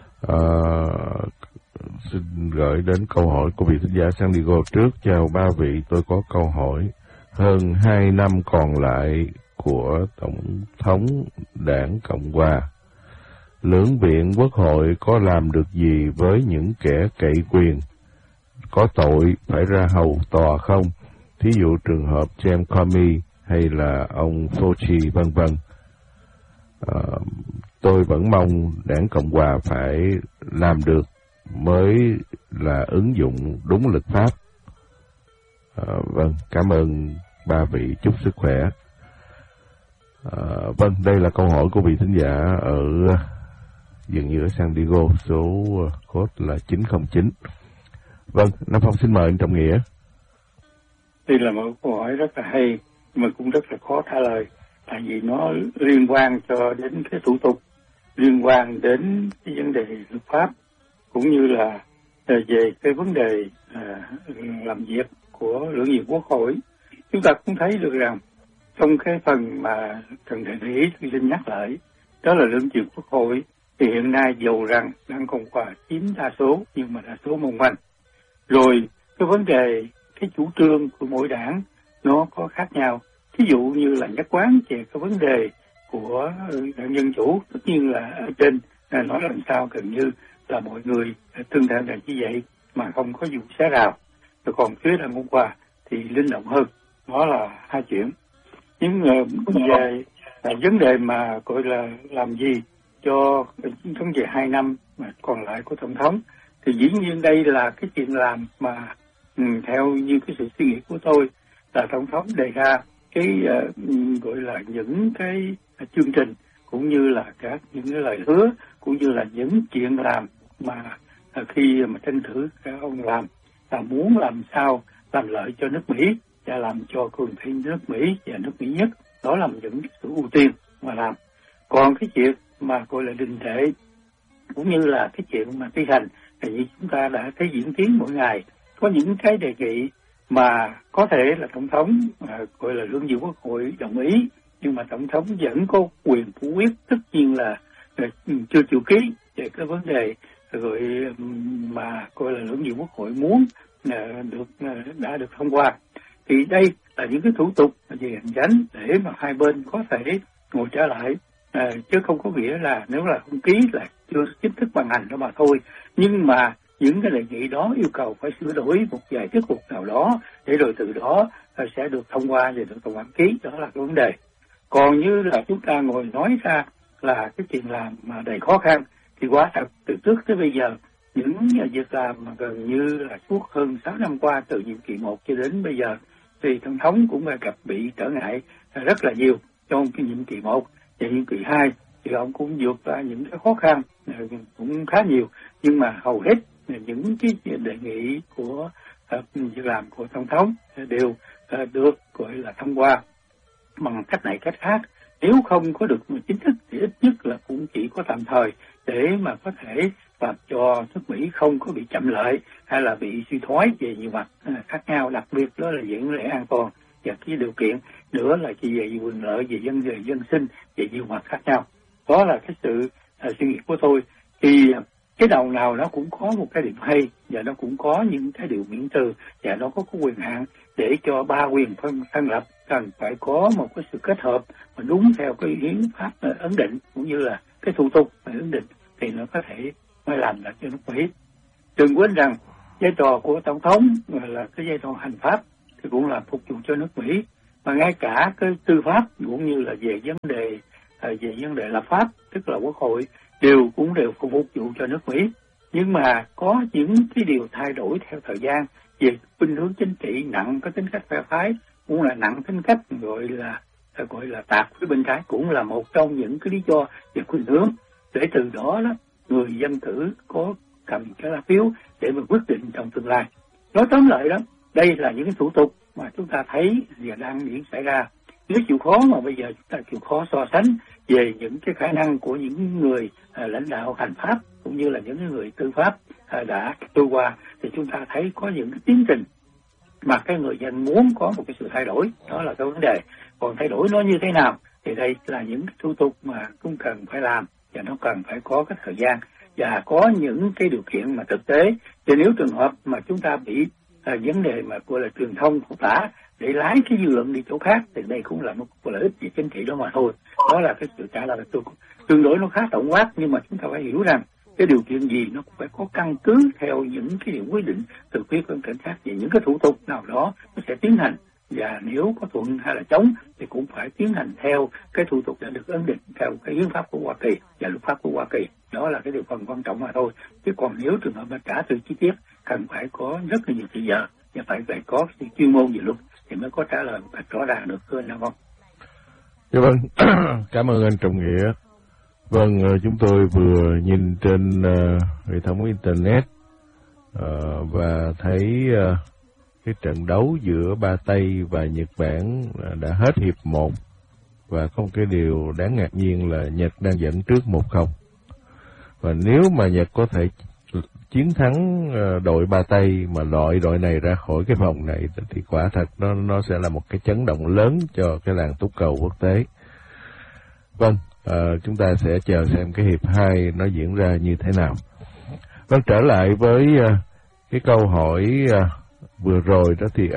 Speaker 2: Xin gửi đến câu hỏi của vị thính giả San Diego trước. Chào ba vị, tôi có câu hỏi. Hơn 2 năm còn lại của Tổng thống Đảng Cộng Hòa, lưỡng viện Quốc hội có làm được gì với những kẻ cậy quyền, có tội phải ra hầu tòa không? Thí dụ trường hợp James Comey hay là ông Fauci vân vân. Tôi vẫn mong Đảng Cộng Hòa phải làm được mới là ứng dụng đúng luật pháp. Vâng, cảm ơn ba vị, chúc sức khỏe. Vâng, đây là câu hỏi của vị thính giả ở dường như ở San Diego, số code là 909. Vâng, Nam Phong xin mời anh Trọng Nghĩa.
Speaker 4: Đây là một câu hỏi rất là hay, mà cũng rất là khó trả lời, tại vì nó liên quan cho đến cái thủ tục, liên quan đến cái vấn đề luật pháp, cũng như là về cái vấn đề làm việc của lưỡng viện Quốc hội. Chúng ta cũng thấy được rằng trong cái phần mà cần đề ý tôi xin nhắc lại, đó là lưỡng viện Quốc hội thì hiện nay dù rằng đang Cộng hòa chiếm đa số, nhưng mà đa số mong manh. Rồi cái vấn đề, cái chủ trương của mỗi đảng nó có khác nhau. Ví dụ như là nhất quán về cái vấn đề của đảng Dân Chủ, tất nhiên là ở trên nói làm sao gần như là mọi người tương thân là như vậy mà không có vụ xé rào. Rồi còn phía đảng Cộng hòa thì linh động hơn, đó là hai chuyện. Nhưng về vấn đề mà gọi là làm gì cho vấn đề 2 năm mà còn lại của Tổng thống, thì dĩ nhiên đây là cái chuyện làm mà theo như cái sự suy nghĩ của tôi là Tổng thống đề ra cái gọi là những cái chương trình, cũng như là các những cái lời hứa, cũng như là những chuyện làm mà khi mà tranh cử các ông làm là muốn làm sao làm lợi cho nước Mỹ và làm cho cường thị nước Mỹ và nước Mỹ nhất. Đó là những sự ưu tiên mà làm. Còn cái chuyện mà gọi là đình trệ, cũng như là cái chuyện mà thi hành, thì như chúng ta đã thấy diễn tiến mỗi ngày, có những cái đề nghị mà có thể là Tổng thống gọi là lưỡng viện Quốc hội đồng ý, nhưng mà Tổng thống vẫn có quyền phủ quyết, tất nhiên là chưa chịu ký về cái vấn đề gọi mà gọi là lưỡng viện Quốc hội muốn đã được thông qua. Thì đây là những cái thủ tục về hành chính để mà hai bên có thể ngồi trở lại, chứ không có nghĩa là nếu là không ký là chưa chính thức ban hành đó mà thôi. Nhưng mà những cái đề nghị đó yêu cầu phải sửa đổi một vài tiết mục nào đó, để rồi từ đó sẽ được thông qua và được Tổng thống ký. Đó là cái vấn đề. Còn như là chúng ta ngồi nói ra là cái chuyện làm mà đầy khó khăn, thì quá thật từ trước tới bây giờ những việc làm mà gần như là suốt hơn 6 năm qua, từ nhiệm kỳ 1 cho đến bây giờ, thì Tổng thống cũng gặp bị trở ngại rất là nhiều. Trong cái nhiệm kỳ 1 và nhiệm kỳ 2 thì ông cũng vượt qua những cái khó khăn cũng khá nhiều, nhưng mà hầu hết những cái đề nghị của việc làm của Tổng thống đều được gọi là thông qua bằng cách này cách khác. Nếu không có được chính thức thì ít nhất là cũng chỉ có tạm thời, để mà có thể làm cho nước Mỹ không có bị chậm lại hay là bị suy thoái về nhiều mặt khác nhau, đặc biệt đó là vấn đề an toàn, và cái điều kiện nữa là chỉ về quyền lợi, về dân sinh, về nhiều mặt khác nhau. Đó là cái sự suy nghĩ của tôi. Thì cái đầu nào nó cũng có một cái điểm hay, và nó cũng có những cái điều miễn trừ, và nó có quyền hạn để cho ba quyền phân lập cần phải có một cái sự kết hợp mà đúng theo cái hiến pháp ấn định cũng như là cái thủ tục ấn định thì nó có thể mới làm được cho nước Mỹ. Đừng quên rằng vai trò của tổng thống là cái vai trò hành pháp thì cũng là phục vụ cho nước Mỹ, mà ngay cả cái tư pháp cũng như là về vấn đề lập pháp, tức là quốc hội đều phục vụ cho nước Mỹ. Nhưng mà có những cái điều thay đổi theo thời gian về khuynh hướng chính trị nặng có tính cách phe phái, cũng là nặng tính cách gọi là tạp với bên trái, cũng là một trong những cái lý do về khuynh hướng, để từ đó người dân cử có cầm cái lá phiếu để mà quyết định trong tương lai. Nói tóm lại đó, đây là những cái thủ tục mà chúng ta thấy và đang diễn xảy ra. Nếu chịu khó mà bây giờ chúng ta chịu khó so sánh về những cái khả năng của những người lãnh đạo hành pháp cũng như là những người tư pháp đã trôi qua, thì chúng ta thấy có những cái tiến trình mà cái người dân muốn có một cái sự thay đổi, đó là cái vấn đề. Còn thay đổi nó như thế nào thì đây là những cái thủ tục mà cũng cần phải làm, và nó cần phải có cái thời gian và có những cái điều kiện mà thực tế. Thì nếu trường hợp mà chúng ta bị vấn đề mà gọi là truyền thông phụ tả để lái cái dư luận đi chỗ khác, thì đây cũng là một lợi ích về chính trị đó mà thôi. Đó là cái sự trả lời tương đối nó khá tổng quát, nhưng mà chúng ta phải hiểu rằng cái điều kiện gì nó cũng phải có căn cứ theo những cái điều quyết định từ phía cơ quan cảnh sát về những cái thủ tục nào đó nó sẽ tiến hành, và nếu có thuận hay là chống thì cũng phải tiến hành theo cái thủ tục đã được ấn định theo cái hiến pháp của Hoa Kỳ và luật pháp của Hoa Kỳ. Đó là cái điều phần quan trọng mà thôi. Chứ còn nếu trường hợp mà trả từ chi tiết cần phải có rất là nhiều thời giờ và phải có sự chuyên môn về luật thì mới có trả lời một cách rõ ràng được, thưa anh Nam Phong.
Speaker 2: Dạ vâng, cảm ơn anh Trọng Nghĩa. Vâng, chúng tôi vừa nhìn trên hệ thống Internet và thấy cái trận đấu giữa Ba Tây và Nhật Bản đã hết hiệp 1, và có một cái điều đáng ngạc nhiên là Nhật đang dẫn trước 1-0. Và nếu mà Nhật có thể chiến thắng đội Ba Tây mà loại đội này ra khỏi cái vòng này thì quả thật nó sẽ là một cái chấn động lớn cho cái làng túc cầu quốc tế. Vâng, chúng ta sẽ chờ xem cái hiệp 2 nó diễn ra như thế nào. Vâng, trở lại với cái câu hỏi vừa rồi đó, thì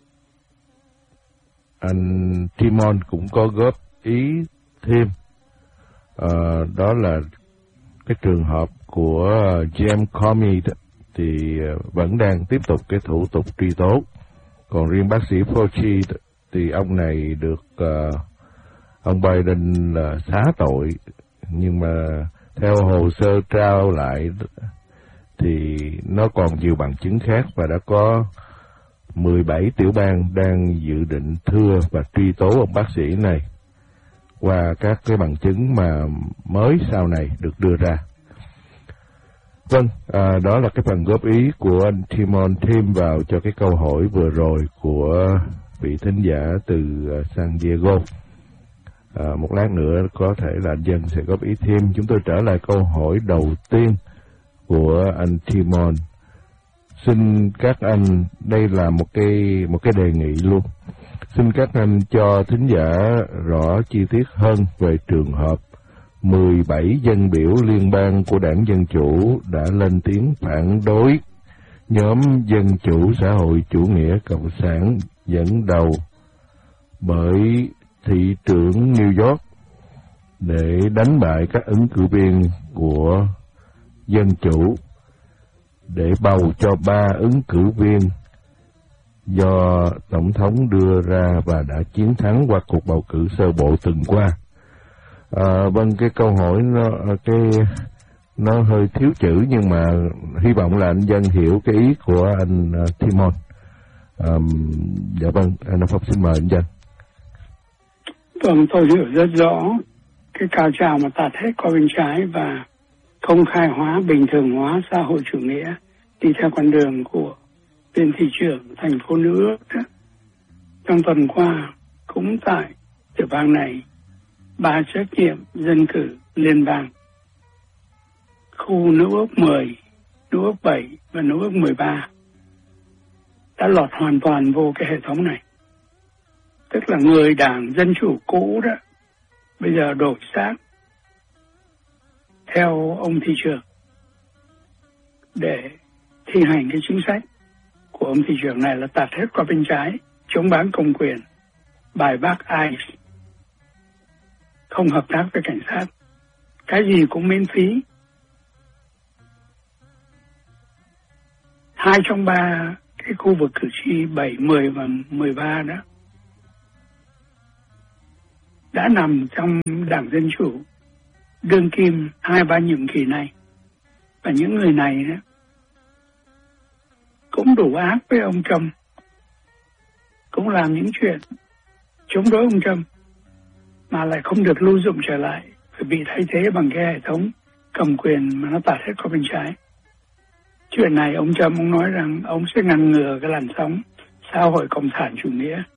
Speaker 2: anh Timon cũng có góp ý thêm, đó là cái trường hợp của James Comey thì vẫn đang tiếp tục cái thủ tục truy tố. Còn riêng bác sĩ Fauci thì ông này được ông Biden là xá tội, nhưng mà theo hồ sơ trao lại thì nó còn nhiều bằng chứng khác, và đã có 17 tiểu bang đang dự định thưa và truy tố ông bác sĩ này qua các cái bằng chứng mà mới sau này được đưa ra. Vâng, đó là cái phần góp ý của anh Timon thêm vào cho cái câu hỏi vừa rồi của vị thính giả từ San Diego. Một lát nữa có thể là anh Dân sẽ góp ý thêm. Chúng tôi trở lại câu hỏi đầu tiên của anh Timon. Xin các anh, đây là một cái đề nghị luôn. Xin các anh cho thính giả rõ chi tiết hơn về trường hợp 17 dân biểu liên bang của Đảng Dân Chủ đã lên tiếng phản đối nhóm Dân Chủ Xã hội Chủ nghĩa Cộng sản dẫn đầu bởi thị trưởng New York để đánh bại các ứng cử viên của Dân Chủ để bầu cho 3 ứng cử viên do Tổng thống đưa ra và đã chiến thắng qua cuộc bầu cử sơ bộ tuần qua. Vâng, cái câu hỏi nó hơi thiếu chữ, nhưng mà hy vọng là anh Dân hiểu cái ý của anh Timon. Dạ vâng, anh Phong xin mời anh Dân.
Speaker 1: Vâng, tôi hiểu rất rõ cái cao trào mà ta thấy có bên trái và công khai hóa, bình thường hóa xã hội chủ nghĩa đi theo con đường của viên thị trưởng thành phố New York. Trong tuần qua, cũng tại tiểu bang này, 3 trách nhiệm dân cử liên bang, khu New York 10, New York 7 và New York 13 đã lọt hoàn toàn vô cái hệ thống này. Tức là người đảng Dân Chủ cũ đó, bây giờ đổi xác theo ông thị trưởng. để thi hành cái chính sách của ông thị trưởng này là tạt hết qua bên trái, chống bán công quyền, bài bác ICE, không hợp tác với cảnh sát, cái gì cũng miễn phí. 2 trong 3 cái khu vực cử tri 7, 10 và 13 đó đã nằm trong Đảng Dân Chủ đương kim 2-3 nhiệm kỳ này. Và những người này đó cũng đủ ác với ông Trump, cũng làm những chuyện chống đối ông Trump mà lại không được lưu dụng trở lại, phải bị thay thế bằng cái hệ thống cầm quyền mà nó tạt hết qua bên trái. Chuyện này ông Trump ông nói rằng ông sẽ ngăn ngừa cái làn sóng xã hội cộng sản chủ nghĩa